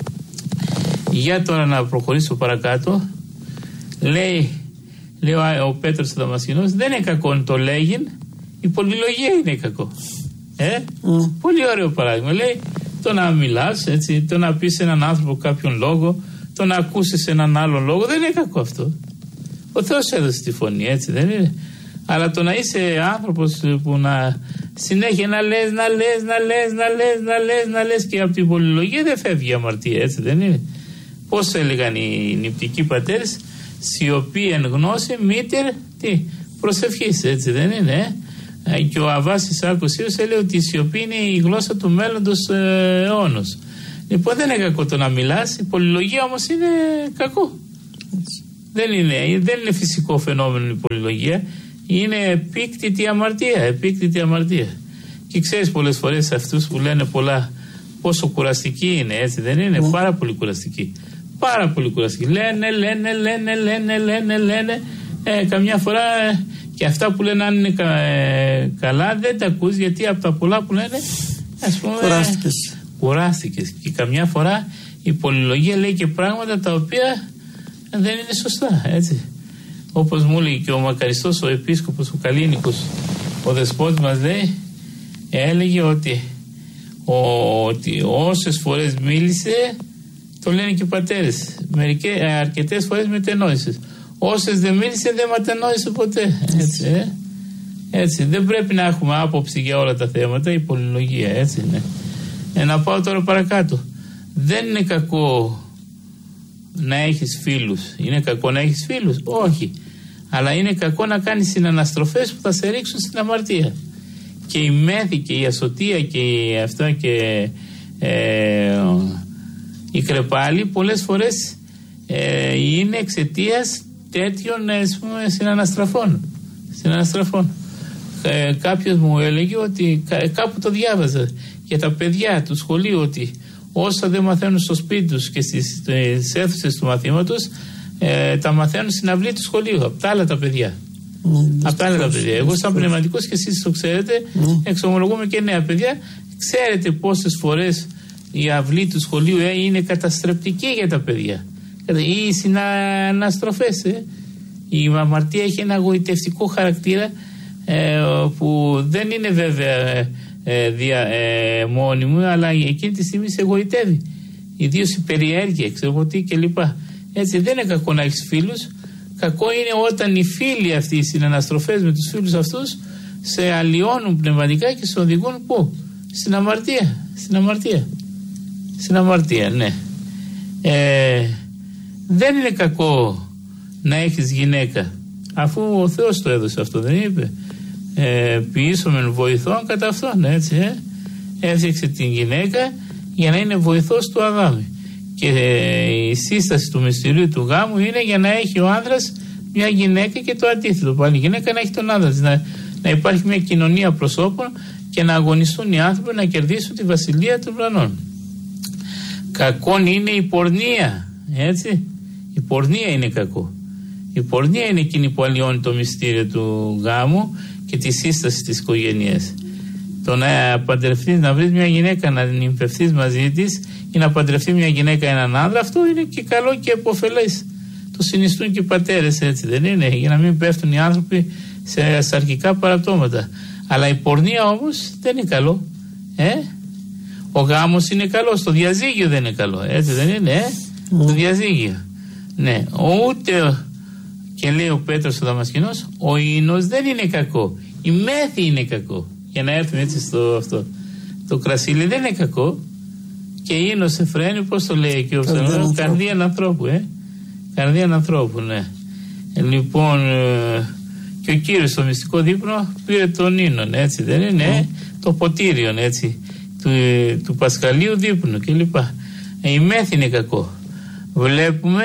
Για τώρα να προχωρήσω παρακάτω. Λέει, λέει ο, ο Πέτρος ο Δαμασκηνός, δεν είναι κακό το λέγειν, η πολυλογία είναι κακό. Ε? Mm. Πολύ ωραίο παράδειγμα. Λέει, το να μιλάς, έτσι, το να πεις σε έναν άνθρωπο κάποιον λόγο, το να ακούσεις έναν άλλον λόγο, δεν είναι κακό αυτό. Ο Θεός έδωσε τη φωνή, έτσι δεν είναι? Αλλά το να είσαι άνθρωπος που να συνέχεια να λες, να λες, να λες, να λες, να λες, να λες και από την πολυλογία δεν φεύγει η αμαρτία, έτσι δεν είναι? Πώς έλεγαν οι νηπτικοί πατέρες, σιωπή εν γνώση, μήτερ, τι, προσευχής, έτσι δεν είναι? Ε? Και ο Αββάς Ισάκος έλεγε ότι η σιωπή είναι η γλώσσα του μέλλοντος ε, αιώνος. Λοιπόν, δεν είναι κακό το να μιλάς, η πολυλογία όμως είναι κακό. Δεν είναι, δεν είναι φυσικό φαινόμενο η πολυλογία, είναι επίκτητη αμαρτία, επίκτητη αμαρτία. Και ξέρεις πολλές φορές αυτούς που λένε πολλά πόσο κουραστική είναι, έτσι δεν είναι? Mm. Πάρα πολύ κουραστική. Πάρα πολύ κουραστική. Λένε, λένε, λένε, λένε, λένε, λένε. Ε, καμιά φορά ε, και αυτά που λένε αν είναι κα, ε, καλά δεν τα ακούς, γιατί από τα πολλά που λένε, ας πούμε, κουράστηκες. Κουράστηκες. Και καμιά φορά η πολυλογία λέει και πράγματα τα οποία δεν είναι σωστά, έτσι. Όπως μου λέει και ο μακαριστός ο επίσκοπος ο Καλίνικος, ο δεσπότης μας, λέει, έλεγε ότι, ο, ότι όσες φορές μίλησε, το λένε και οι πατέρες, μερικές, αρκετές φορές μετενόησες. Όσες δεν μίλησε δεν ματενόησε ποτέ. Έτσι, ε? Έτσι, δεν πρέπει να έχουμε άποψη για όλα τα θέματα, η πολυλογία, έτσι, ναι. Ε, να πάω τώρα παρακάτω. Δεν είναι κακό να έχεις φίλους. Είναι κακό να έχεις φίλους? Όχι. Αλλά είναι κακό να κάνεις συναναστροφές που θα σε ρίξουν στην αμαρτία. Και η μέθη και η ασωτεία και η, αυτό και ε, η κρεπάλη πολλές φορές ε, είναι εξαιτίας τέτοιων ε, συναναστραφών. συναναστραφών. Ε, κάποιος μου έλεγε ότι κα, κάπου το διάβαζα για τα παιδιά του σχολείου, ότι όσα δεν μαθαίνουν στο σπίτι τους και στις, στις αίθουσες του μαθήματος, ε, τα μαθαίνουν στην αυλή του σχολείου από τα άλλα τα παιδιά. Mm, από τα άλλα τα παιδιά. Εγώ σαν πνευματικός, και εσείς το ξέρετε, mm. εξομολογούμε και νέα παιδιά, Ξέρετε πόσες φορές η αυλή του σχολείου ε, είναι καταστρεπτική για τα παιδιά. Οι συναναστροφές. Ε. Η αμαρτία έχει ένα γοητευτικό χαρακτήρα ε, που δεν είναι βέβαια ε, δια, ε, μόνιμο, αλλά εκείνη τη στιγμή σε γοητεύει. Ιδίως η περιέργεια, ξέρω εγώ τι κλπ. Έτσι δεν είναι κακό να έχεις φίλους. Κακό είναι όταν οι φίλοι αυτοί, οι συναναστροφές με τους φίλους αυτούς, σε αλλοιώνουν πνευματικά και σε οδηγούν πού? Στην αμαρτία. Στην αμαρτία. Στην αμαρτία, ναι. Ε, δεν είναι κακό να έχεις γυναίκα, αφού ο Θεός το έδωσε αυτό, δεν είπε? Ε, ποιήσομεν βοηθών κατά αυτόν, έτσι, ε. Έφτιαξε την γυναίκα για να είναι βοηθός του Αδάμ. Και ε, η σύσταση του μυστηρίου του γάμου είναι για να έχει ο άνδρας μια γυναίκα και το αντίθετο. Πάλι η γυναίκα να έχει τον άνδρα, να, να υπάρχει μια κοινωνία προσώπων και να αγωνιστούν οι άνθρωποι να κερδίσουν τη βασιλεία των ουρανών. Κακόν είναι η πορνεία, έτσι. Η πορνεία είναι κακό. Η πορνεία είναι εκείνη που αλλοιώνει το μυστήριο του γάμου και τη σύσταση της οικογένειας. Το να παντρευτείς, να βρεις μια γυναίκα, να νυμφευτείς μαζί της ή να παντρευτεί μια γυναίκα έναν άνδρα, αυτό είναι και καλό και επωφελές. Το συνιστούν και οι πατέρες, έτσι δεν είναι? Για να μην πέφτουν οι άνθρωποι σε σαρκικά παραπτώματα. Αλλά η πορνεία όμως δεν είναι καλό. Ε? Ο γάμος είναι καλός, το διαζύγιο δεν είναι καλό, έτσι δεν είναι? Ε? Mm. Το διαζύγιο. Ναι, ούτε, και λέει ο Πέτρος ο Δαμασκηνός, ο ίνος δεν είναι κακό. Η μέθη είναι κακό. Για να έρθουμε έτσι στο αυτό. Το κρασίλι δεν είναι κακό. Και ίνος σε φρένει, πώς το λέει και ο Ψαλμός, καρδία ανθρώπου, ε. Καρδία ανθρώπου, ναι. Ε, λοιπόν, ε, και ο Κύριος στο μυστικό δείπνο πήρε τον ίνον, έτσι δεν είναι? Ε? Το ποτήριον, έτσι, του, του Πασχαλίου δείπνου κλπ. Ε, η μέθη είναι κακό. Βλέπουμε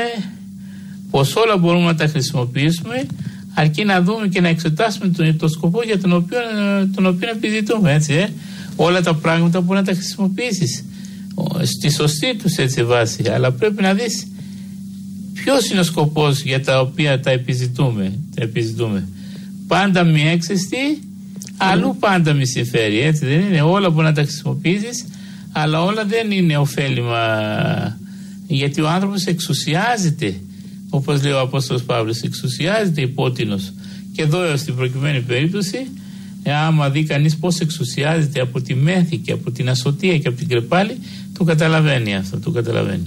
πως όλα μπορούμε να τα χρησιμοποιήσουμε, αρκεί να δούμε και να εξετάσουμε τον, τον σκοπό για τον οποίο, τον οποίο επιζητούμε, έτσι, ε. Όλα τα πράγματα μπορεί να τα χρησιμοποιήσεις στη σωστή τους, έτσι, βάση, αλλά πρέπει να δεις ποιος είναι ο σκοπός για τα οποία τα επιζητούμε, τα επιζητούμε. Πάντα μη έξεστη, αλλού πάντα μη συμφέρει, έτσι δεν είναι? Όλα μπορεί να τα χρησιμοποιήσεις, αλλά όλα δεν είναι ωφέλιμα, γιατί ο άνθρωπος εξουσιάζεται, όπως λέει ο Απόστολος Παύλος, εξουσιάζεται υπότινος. Και εδώ στην προκειμένη περίπτωση, άμα δει κανείς πώς εξουσιάζεται από τη μέθη και από την ασωτεία και από την κρεπάλη, το καταλαβαίνει αυτό, το καταλαβαίνει.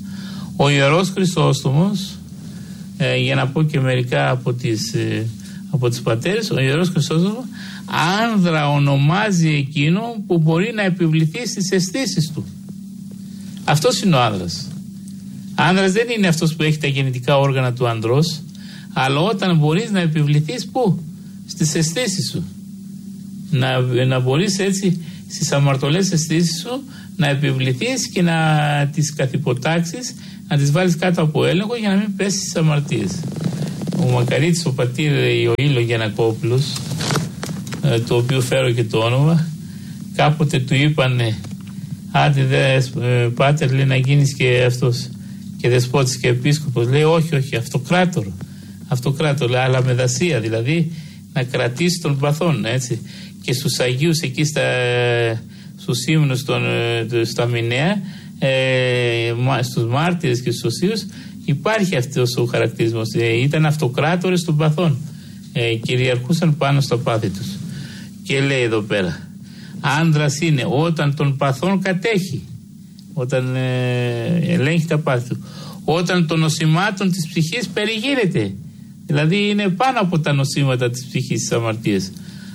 Ο Ιερός Χρυσόστομος, ε, για να πω και μερικά από τις, ε, από τις πατέρες, ο Ιερός Χρυσόστομος άνδρα ονομάζει εκείνο που μπορεί να επιβληθεί στις αισθήσεις του. Αυτός είναι ο άνδρας. Άνδρας δεν είναι αυτός που έχει τα γεννητικά όργανα του ανδρός, αλλά όταν μπορείς να επιβληθείς πού? Στις αισθήσεις σου. Να, να μπορείς έτσι στις αμαρτωλές αισθήσεις σου να επιβληθείς και να τις καθυποτάξεις, να τις βάλεις κάτω από έλεγχο για να μην πέσεις στις αμαρτίες. Ο Μακαρίτης, ο πατήρ Ιωήλο Γιαννακόπουλος, το οποίο φέρω και το όνομα, κάποτε του είπανε, άντε δε πάτερ, λέει, να γίνεις και αυτός και δεσπότης και επίσκοπος. Λέει όχι, όχι, αυτοκράτορο, αυτοκράτορο, αλλά με δασία, δηλαδή να κρατήσει των παθών, έτσι. Και στους Αγίους εκεί στα, στους ύμνους των, στα Μηνέα, ε, στους μάρτυρες και στους οσίους, υπάρχει αυτός ο χαρακτηρισμός. Ε, ήταν αυτοκράτορες των παθών, ε, κυριαρχούσαν πάνω στα πάθη τους. Και λέει εδώ πέρα, άνδρας είναι όταν των παθών κατέχει, όταν ε, ελέγχει τα πάθη του, όταν των νοσημάτων της ψυχής περιγύρεται, δηλαδή είναι πάνω από τα νοσήματα της ψυχής, της αμαρτίας,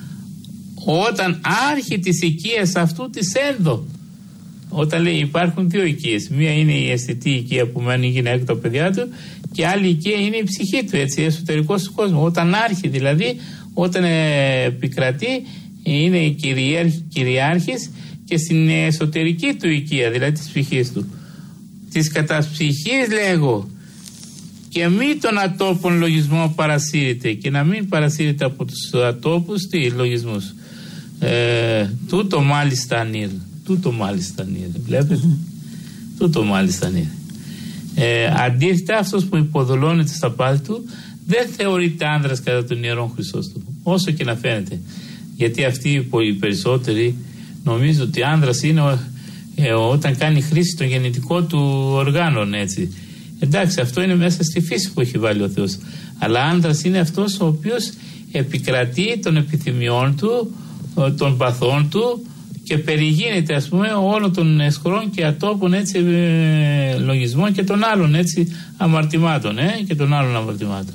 όταν άρχη της οικίας αυτού της ένδο. Όταν λέει υπάρχουν δύο οικίες, μία είναι η αισθητή οικία που μένει η γυναίκα τα παιδιά του και άλλη οικία είναι η ψυχή του, έτσι, εσωτερικός του κόσμου. Όταν άρχη δηλαδή, όταν ε, επικρατεί, είναι η κυριάρχης και στην εσωτερική του οικία, δηλαδή της ψυχής του. Της κατασψυχής λέγω, και μη των ατόπων λογισμό παρασύρεται, και να μην παρασύρεται από τους ατόπους τι λογισμούς. Ε, τούτο μάλιστα ανήρ, τούτο μάλιστα ανήρ, βλέπετε, τούτο μάλιστα ανήρ. Ε, αντίθετα, αυτός που υποδουλώνεται στα πάθη του δεν θεωρείται άνδρας κατά τον Ιερόν Χρυσόστομο, όσο και να φαίνεται, γιατί αυτοί οι περισσότεροι Νομίζω ότι άνδρας είναι ο, ε, όταν κάνει χρήση των γεννητικών του οργάνων, έτσι. Εντάξει, αυτό είναι μέσα στη φύση που έχει βάλει ο Θεός. Αλλά άνδρας είναι αυτός ο οποίος επικρατεί των επιθυμιών του, των παθών του και περιγίνεται, ας πούμε, όλων των εσχρών και ατόπων, έτσι, ε, λογισμών και των άλλων, έτσι, αμαρτημάτων, ε, και των άλλων αμαρτημάτων.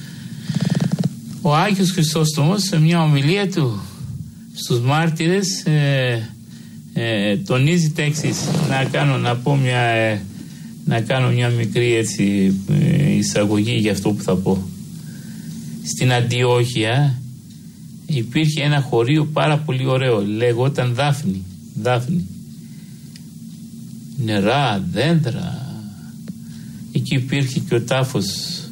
Ο Άγιος Χρυσόστομος σε μια ομιλία του στους μάρτυρες ε, ε, τονίζει τα εξής. Να κάνω, να πω μια, ε, να κάνω μια μικρή, έτσι, ε, εισαγωγή για αυτό που θα πω. Στην Αντιόχεια υπήρχε ένα χωρίο πάρα πολύ ωραίο, λεγόταν Δάφνη. Δάφνη. Νερά, δέντρα. Εκεί υπήρχε και ο τάφος,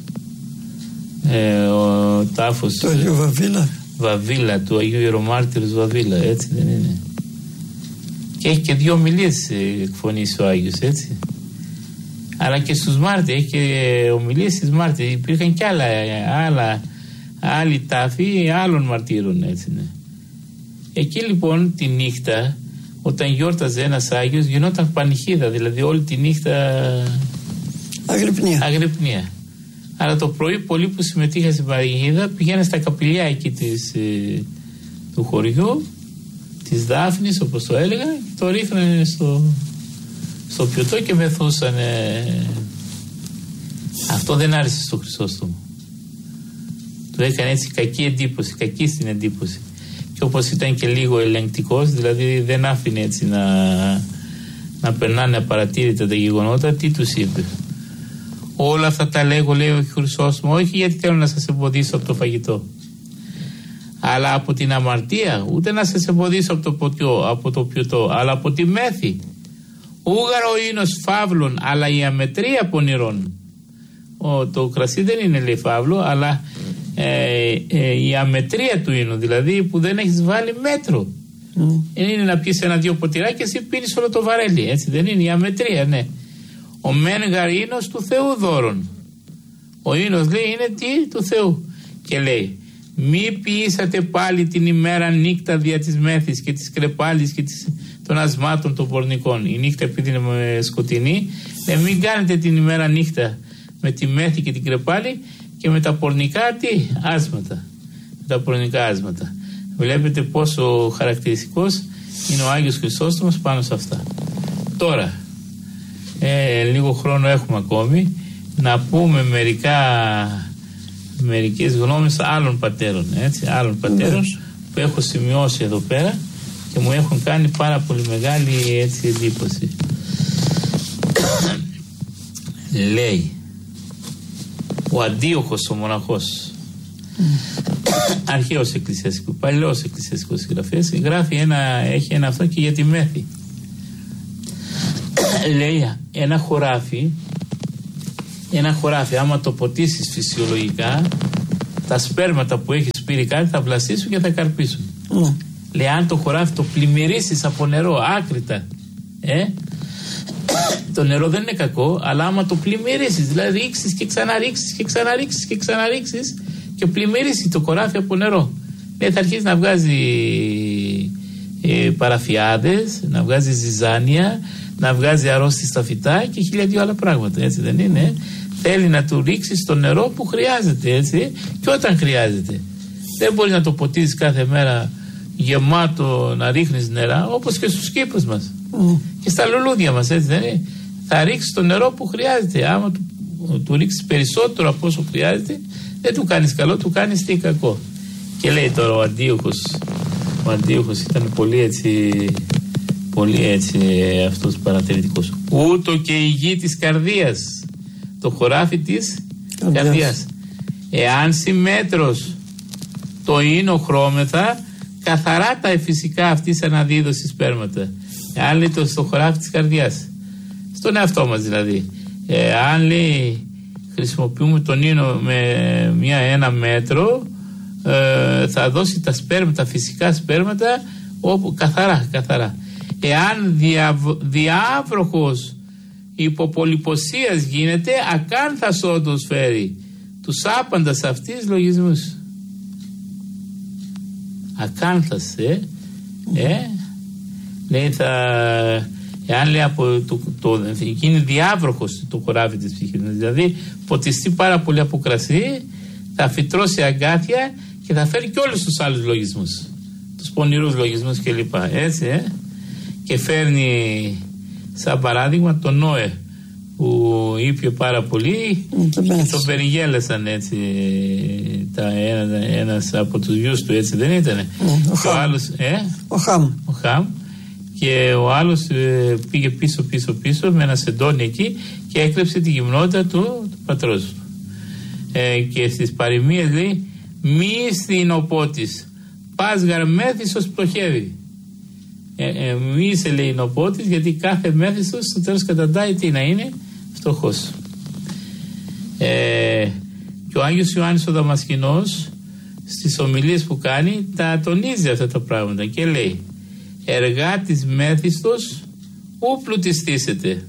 ε, ο τάφος του Αγίου Βαβίλα. Βαβίλα, του Αγίου Ιερομάρτυρος Βαβίλα, έτσι δεν είναι? Και έχει και δύο ομιλίες εκφωνήσει ο Άγιος, έτσι. Αλλά και στους μάρτυρες, έχει και ομιλίες στις μάρτυρες. Υπήρχαν και άλλα, άλλα άλλοι τάφοι άλλων μαρτύρων, έτσι, ναι. Εκεί λοιπόν τη νύχτα, όταν γιόρταζε ένας Άγιος, γινόταν πανηχίδα, δηλαδή όλη τη νύχτα αγρυπνία. αγρυπνία. Αλλά το πρωί πολλοί που συμμετείχαν στην πανηχίδα πηγαίναν στα καπηλιά εκεί της, ε, του χωριού, της Δάφνης, όπως το έλεγα, και το ρίχνανε στο, στο πιωτό και μεθούσανε. Αυτό δεν άρεσε στο Χρυσόστομο. Του έκανε έτσι κακή εντύπωση, κακή στην εντύπωση. Και όπως ήταν και λίγο ελεγκτικός, δηλαδή δεν άφηνε έτσι να, να περνάνε απαρατήρητα τα γεγονότα, τι τους είπε? Όλα αυτά τα λέγω, λέει ο Χρυσόστομος, όχι γιατί θέλω να σας εμποδίσω από το φαγητό, αλλά από την αμαρτία, ούτε να σας εμποδίσω από το ποτιό, από το πιωτό, αλλά από τη μέθη. Ούγαρο ίνος φαύλων, αλλά η αμετρία πονηρών. Ο, το κρασί δεν είναι, λέει, φαύλο, αλλά ε, ε, η αμετρία του ίνου, δηλαδή που δεν έχεις βάλει μέτρο. Mm. Είναι να πιεις ένα-δυο ποτηρά και εσύ πίνεις όλο το βαρέλι, έτσι δεν είναι? Η αμετρία, ναι. Ο μέγαρ ίνος του Θεού δώρον. Ο ίνος, λέει, είναι τι? Του Θεού. Και λέει, μη ποιήσατε πάλι την ημέρα νύχτα δια της μέθης και της κρεπάλης και της, των ασμάτων των πορνικών. Η νύχτα επειδή είναι σκοτεινή, ε, μην κάνετε την ημέρα νύχτα με τη μέθη και την κρεπάλη και με τα πορνικά τι? Άσματα. Με τα πορνικά άσματα. Βλέπετε πόσο χαρακτηριστικός είναι ο Άγιος Χρυσόστομος πάνω σε αυτά. Τώρα, ε, λίγο χρόνο έχουμε ακόμη, να πούμε μερικά, μερικές γνώμες άλλων πατέρων, έτσι, άλλων πατέρων που έχω σημειώσει εδώ πέρα και μου έχουν κάνει πάρα πολύ μεγάλη, έτσι, εντύπωση. Λέει ο Αντίοχος ο μοναχός, mm. αρχαίος εκκλησιαστικός, παλαιός εκκλησιαστικός συγγραφέας, γράφει ένα, έχει ένα αυτό και για τη μέθη. Λέει, ένα χωράφι, ένα χωράφι, άμα το ποτίσεις φυσιολογικά, τα σπέρματα που έχεις πήρει κάτι θα βλαστήσουν και θα καρπίσουν. Mm. Λέει, αν το χωράφι το πλημμυρίσεις από νερό άκρητα, ε, το νερό δεν είναι κακό, αλλά άμα το πλημμυρίσεις, δηλαδή ρίξεις και ξαναρίξεις και ξαναρίξεις και ξαναρίξεις και πλημμυρίσει το χωράφι από νερό, λέει, θα αρχίσει να βγάζει ε, παραφιάδες, να βγάζει ζυζάνια, να βγάζει αρρώστιες στα φυτά και χίλια δυο άλλα πράγματα, έτσι δεν είναι? Θέλει να του ρίξεις το νερό που χρειάζεται, έτσι, και όταν χρειάζεται. Δεν μπορείς να το ποτίζεις κάθε μέρα γεμάτο να ρίχνεις νερά, όπως και στους κήπους μας mm. και στα λουλούδια μας, έτσι δεν είναι? Θα ρίξεις το νερό που χρειάζεται. Άμα του, του ρίξεις περισσότερο από όσο χρειάζεται, δεν του κάνεις καλό, του κάνεις τι κακό. Και λέει τώρα ο Αντίοχος, ο Αντίοχος ήταν πολύ έτσι, πολύ έτσι αυτός παρατηρητικός. Ούτω και η γη της καρδίας, το χωράφι της καρδιάς, καρδιάς. Εάν συμμέτρος το ίνο χρώμεθα, καθαρά τα εφυσικά αυτής αναδίδωση σπέρματα. Εάν λέει το στο χωράφι της καρδιάς, στον εαυτό μας δηλαδή, ε, αν λέει χρησιμοποιούμε τον ίνο με μια, ένα μέτρο, ε, θα δώσει τα σπέρματα, τα φυσικά σπέρματα, όπου, καθαρά, καθαρά. Εάν δια, διάβροχος υποπολιποσίας γίνεται, ακάνθας όντως φέρει τους άπαντας αυτής λογισμούς. Ακάνθας, ε, ε, Λέει θα, εάν λέει από το, το, το, γίνει διάβροχος το χωράφι της ψυχής, δηλαδή ποτιστεί πάρα πολύ από κρασί, θα φυτρώσει αγκάθια και θα φέρει και όλους τους άλλους λογισμούς, τους πονηρούς λογισμούς κλπ. Έτσι, ε? Και φέρνει σαν παράδειγμα τον Νόε, που είπε πάρα πολύ και το περιγέλασαν έτσι τα, ένα, ένας από τους γιους του, έτσι δεν ήτανε? Ναι, ο, και ο, άλλος, ε? ο Χαμ. Ο Χαμ. Και ο άλλος ε, πήγε πίσω πίσω πίσω με ένα σεντόνι εκεί και έκλεψε τη γυμνότητα του, του πατρός του. Ε, και στις παροιμίες λέει, μη στην οπότης, πας γαρμέθησος πλοχεύει. Ε, ε, μη είσαι, λέει, νοπότης, γιατί κάθε μέθιστος στο τέλος καταντάει τι να είναι? Φτωχός. Ε, και ο Άγιος Ιωάννης ο Δαμασκηνός στις ομιλίες που κάνει τα τονίζει αυτά τα πράγματα και λέει, εργάτης μέθιστος ου πλουτιστήσετε.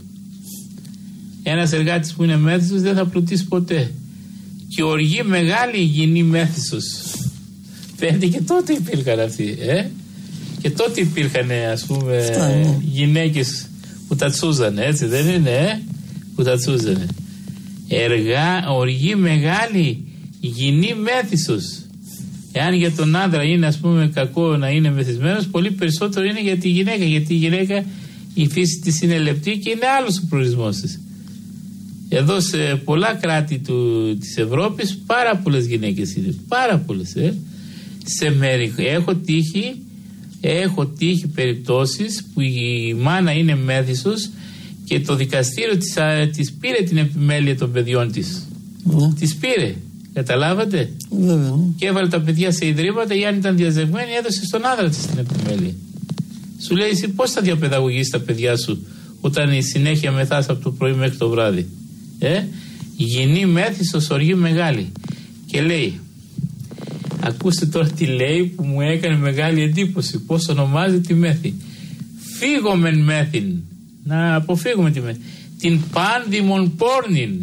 Ένας εργάτης που είναι μέθιστος δεν θα πλουτίσει ποτέ. Και οργή μεγάλη υγιεινή μέθιστος. Φαίνεται και τότε υπήρχαν αυτοί, ε? Και τότε υπήρχαν, ας πούμε, Φτάνει. γυναίκες που τα τσούζανε, έτσι δεν είναι, ε? Που τα τσούζανε. Εργά, οργή μεγάλη, υγιεινή μέθησος. Εάν για τον άντρα είναι, ας πούμε, κακό να είναι μεθυσμένος, πολύ περισσότερο είναι για τη γυναίκα. Γιατί η γυναίκα, η φύση της είναι λεπτή και είναι άλλος ο προορισμός της. Εδώ σε πολλά κράτη του, της Ευρώπης πάρα πολλές γυναίκες είναι. Πάρα πολλές, ε? Σε μέρη, έχω τύχει Έχω τύχει περιπτώσεις που η μάνα είναι μέθησος και το δικαστήριο της, α, της πήρε την επιμέλεια των παιδιών της. Ναι. Της πήρε. Καταλάβατε. Ναι, ναι. Και έβαλε τα παιδιά σε ιδρύματα, ή αν ήταν διαζευμένη έδωσε στον άντρα της την επιμέλεια. Σου λέει, εσύ πώς θα διαπαιδαγωγήσεις τα παιδιά σου όταν η συνέχεια μεθάς από το πρωί μέχρι το βράδυ? Ε? Υγιεινή μέθησος, οργή μεγάλη. Και λέει, ακούστε τώρα τι λέει που μου έκανε μεγάλη εντύπωση. Πώς ονομάζει τη μέθη? Φύγομεν μέθην. Να αποφύγουμε τη μέθη. Την πάντιμον πόρνην.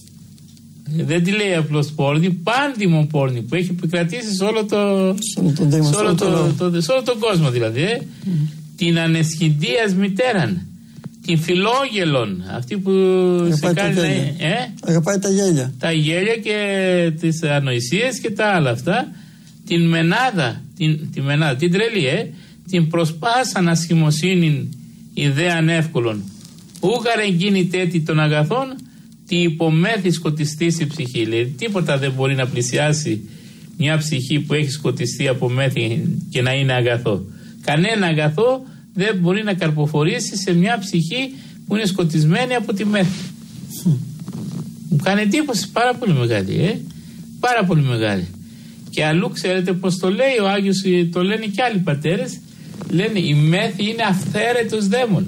Δεν τη λέει απλώς πόρνη, πάντιμον πόρνη που έχει επικρατήσει σε όλο, το, σε όλο, το, το, το, σε όλο τον κόσμο δηλαδή. Ε. Mm. Την ανεσχυντίας μητέραν. Την φιλόγελον. Αυτή που αγαπάει σε κάνει τα να, γέλια. Ε, αγαπάει τα γέλια. Τα γέλια και τις ανοησίες και τα άλλα αυτά. Την μενάδα, την, τη μενάδα, την τρελή, ε, την προσπάσαν ασχημοσύνην ιδέαν εύκολων. Ούγαρ εγκίνη τέτοι των αγαθών, τι υπομέθη σκοτιστής η ψυχή. Λέει, τίποτα δεν μπορεί να πλησιάσει μια ψυχή που έχει σκοτιστεί από μέθη και να είναι αγαθό. Κανένα αγαθό δεν μπορεί να καρποφορήσει σε μια ψυχή που είναι σκοτισμένη από τη μέθη. Μου κάνει εντύπωση πάρα πολύ μεγάλη, ε, πάρα πολύ μεγάλη. Και αλλού ξέρετε πως το λέει ο Άγιος, το λένε και άλλοι πατέρες, λένε η μέθη είναι αυθαίρετος δαίμον.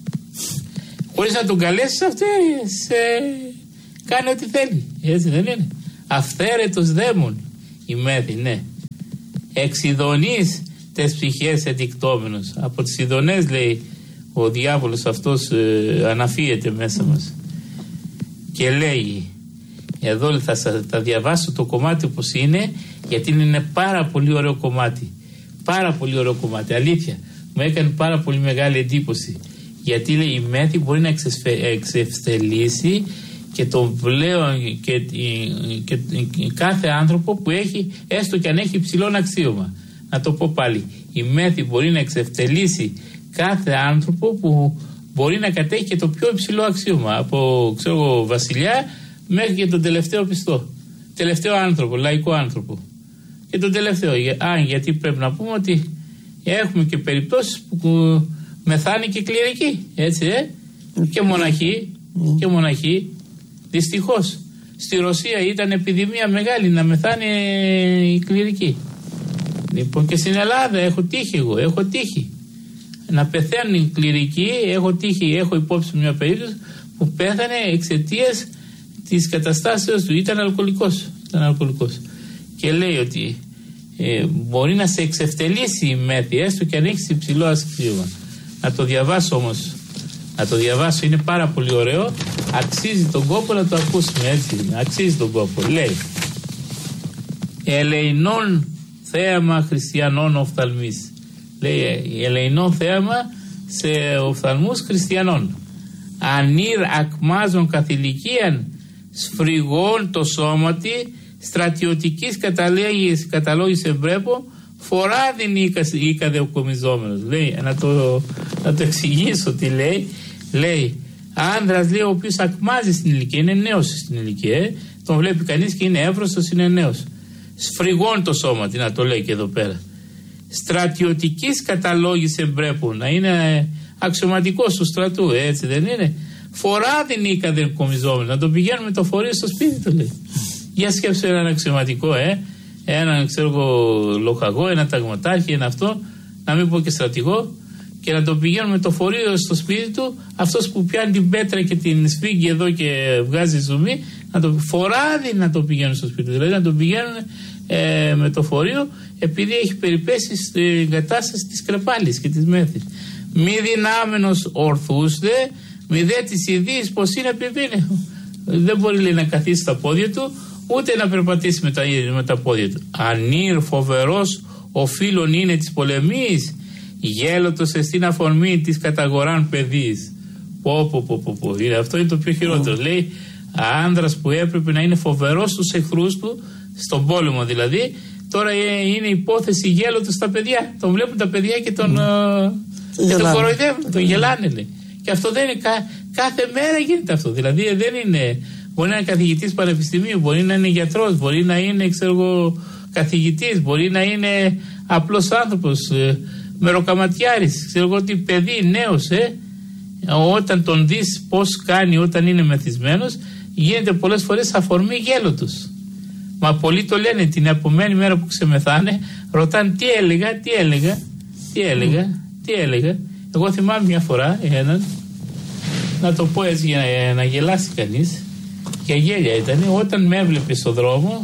Χωρίς να τον καλέσεις αυτές, ε, κάνει ό,τι θέλει, έτσι δεν είναι? Αυθαίρετος δαίμον η μέθη, ναι. Εξειδονείς τες ψυχές εντικτόμενος. Από τις ειδονές, λέει, ο διάβολος αυτός ε, αναφύεται μέσα μας. Και λέει, εδώ θα, θα διαβάσω το κομμάτι όπως είναι, γιατί είναι πάρα πολύ ωραίο κομμάτι. Πάρα πολύ ωραίο κομμάτι, αλήθεια. Μου έκανε πάρα πολύ μεγάλη εντύπωση. Γιατί, λέει, η μέθη μπορεί να εξεσφε, εξευθελίσει και τον πλέον και, και, και κάθε άνθρωπο που έχει, έστω και αν έχει υψηλό αξίωμα. Να το πω πάλι. Η μέθη μπορεί να εξευθελίσει κάθε άνθρωπο που μπορεί να κατέχει και το πιο υψηλό αξίωμα. Από, ξέρω, βασιλιά μέχρι και τον τελευταίο πιστό. Τελευταίο άνθρωπο, λαϊκό άνθρωπο. Και τον τελευταίο. Α, γιατί πρέπει να πούμε ότι έχουμε και περιπτώσεις που μεθάνει και κληρικοί. Έτσι, ε? Και μοναχοί. Και μοναχοί. Δυστυχώς. Στη Ρωσία ήταν επιδημία μεγάλη να μεθάνει οι κληρικοί. Λοιπόν, και στην Ελλάδα έχω τύχει εγώ. Έχω τύχει. Να πεθαίνουν οι κληρικοί. Έχω τύχει, έχω υπόψη μια περίπτωση που πέθανε εξαιτίας της καταστάσεως του. Ήταν αλκοολικός. Ήταν αλκοολικός. Και λέει ότι ε, μπορεί να σε εξευτελίσει η μέθη, έστω και αν έχεις υψηλό αξίωμα. Να το διαβάσω όμως. Να το διαβάσω, είναι πάρα πολύ ωραίο. Αξίζει τον κόπο να το ακούσουμε, έτσι. Αξίζει τον κόπο. Λέει, ελεηνών θέαμα χριστιανών οφθαλμής. Λέει, ελεηνών θέαμα σε οφθαλμούς χριστιανών. Ανήρ ακμάζων καθηλικίαν σφριγών το σώματι στρατιωτικής καταλόγης, καταλόγης εμπρέπω φοράδιν οίκα δεοκομιζόμενος. Λέει, να το, να το εξηγήσω τι λέει. Λέει, άνδρας λέει ο οποίος ακμάζει στην ηλικία, είναι νέος στην ηλικία, ε? Τον βλέπει κανείς και είναι εύρωστος, είναι νέος. Σφριγών το σώματι, να το λέει και εδώ πέρα. Στρατιωτικής καταλόγης εμπρέπου, να είναι αξιωματικός του στρατού, έτσι δεν είναι. Φοράδιν οίκα δεοκομιζόμενος, να το πηγαίνουμε το φορείο στο σπίτι του, λέει. Για σκέψου έναν αξιωματικό, ε, έναν ξέρω εγώ λοχαγό, ένα ταγματάρχη, ένα αυτό, να μην πω και στρατηγό, και να το πηγαίνουμε το φορείο στο σπίτι του, αυτός που πιάνει την πέτρα και την σφίγγει εδώ και βγάζει ζουμί, να το φοράδι να το πηγαίνουν στο σπίτι του. Δηλαδή να το πηγαίνουν ε, με το φορείο, επειδή έχει περιπέσει στην κατάσταση της κρεπάλης και της μέθης. Μη δυνάμενος ορθούς δε, μη δε της ιδίης πως είναι επειδή δεν μπορεί λέει, να καθίσει στα πόδια του, ούτε να περπατήσει με τα, με τα πόδια του. Ανήρ φοβερός ο φίλων είναι της πολεμής, γέλωτος εστίν αφορμή της καταγοράν παιδής. Πω πω πω πω, πω. Αυτό είναι το πιο χειρότερο. Mm. Λέει άνδρας που έπρεπε να είναι φοβερός στους εχθρούς του, στον πόλεμο δηλαδή, τώρα είναι υπόθεση γέλωτος στα παιδιά. Τον βλέπουν τα παιδιά και τον, mm. uh, και τον κοροϊδεύουν, τον γελάνε λέει. Και αυτό δεν είναι, κα, κάθε μέρα γίνεται αυτό. Δηλαδή δεν είναι, μπορεί να είναι καθηγητής πανεπιστημίου, μπορεί να είναι γιατρός, μπορεί να είναι ξέρω εγώ, καθηγητής, μπορεί να είναι απλός άνθρωπος, ε, μεροκαματιάρης, ξέρω εγώ τι παιδί, νέος, ε, όταν τον δεις πώς κάνει όταν είναι μεθυσμένος, γίνεται πολλές φορές αφορμή γέλωτος. Μα πολλοί το λένε την επομένη μέρα που ξεμεθάνε, ρωτάνε τι έλεγα, τι έλεγα, τι έλεγα, τι έλεγα. Εγώ θυμάμαι μια φορά έναν, να το πω έτσι για να, να γελάσει κανείς, και γέλια ήταν, όταν με έβλεπε στο δρόμο,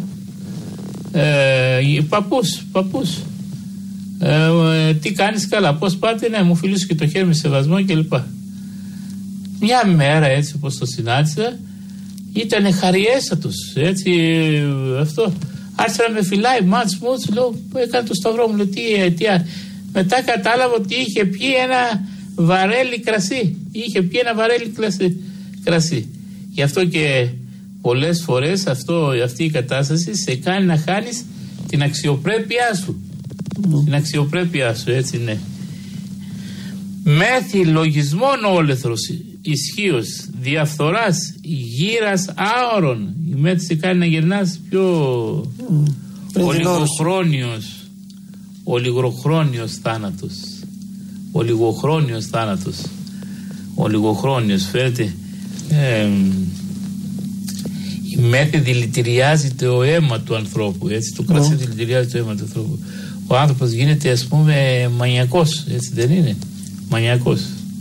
ε, παππούς, παππούς, ε, τι κάνεις καλά, πώς πάτε, ναι, μου φιλούσε και το χέρι με σεβασμό κλπ. Μια μέρα έτσι όπως το συνάντησα, ήταν χαριέστατος, έτσι, αυτό. Άρχισε να με φυλάει, μάτς μούτς, λέω, έκανε το σταυρό μου, λέω, τι αιτία. Μετά κατάλαβα ότι είχε πιει ένα βαρέλι κρασί. Είχε πιει ένα βαρέλι κρασί. Γι' αυτό και πολλές φορές αυτό, αυτή η κατάσταση σε κάνει να χάνεις την αξιοπρέπειά σου. Mm. Την αξιοπρέπειά σου, έτσι ναι. Μέθη λογισμών όλεθρος ισχύος, διαφθοράς, γύρας άωρων. Η μέθη σε κάνει να γυρνάς πιο mm. ολιγοχρόνιος. Ο λιγοχρόνιος θάνατος. Ο λιγοχρόνιος θάνατος. Ο λιγοχρόνιος φαίνεται. Ε, η μέθη δηλητηριάζει το αίμα του ανθρώπου. Έτσι, το κρασί oh. δηλητηριάζει το αίμα του ανθρώπου. Ο άνθρωπος γίνεται ας πούμε μανιακός. Έτσι δεν είναι. Μανιακός.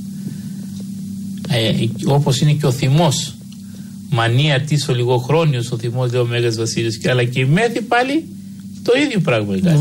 Ε, όπως είναι και ο θυμός. Μανία της ο λιγοχρόνιος ο θυμός λέει ο Μέγας Βασίλειος. Αλλά και η μέθη πάλι το ίδιο πράγμα. Oh.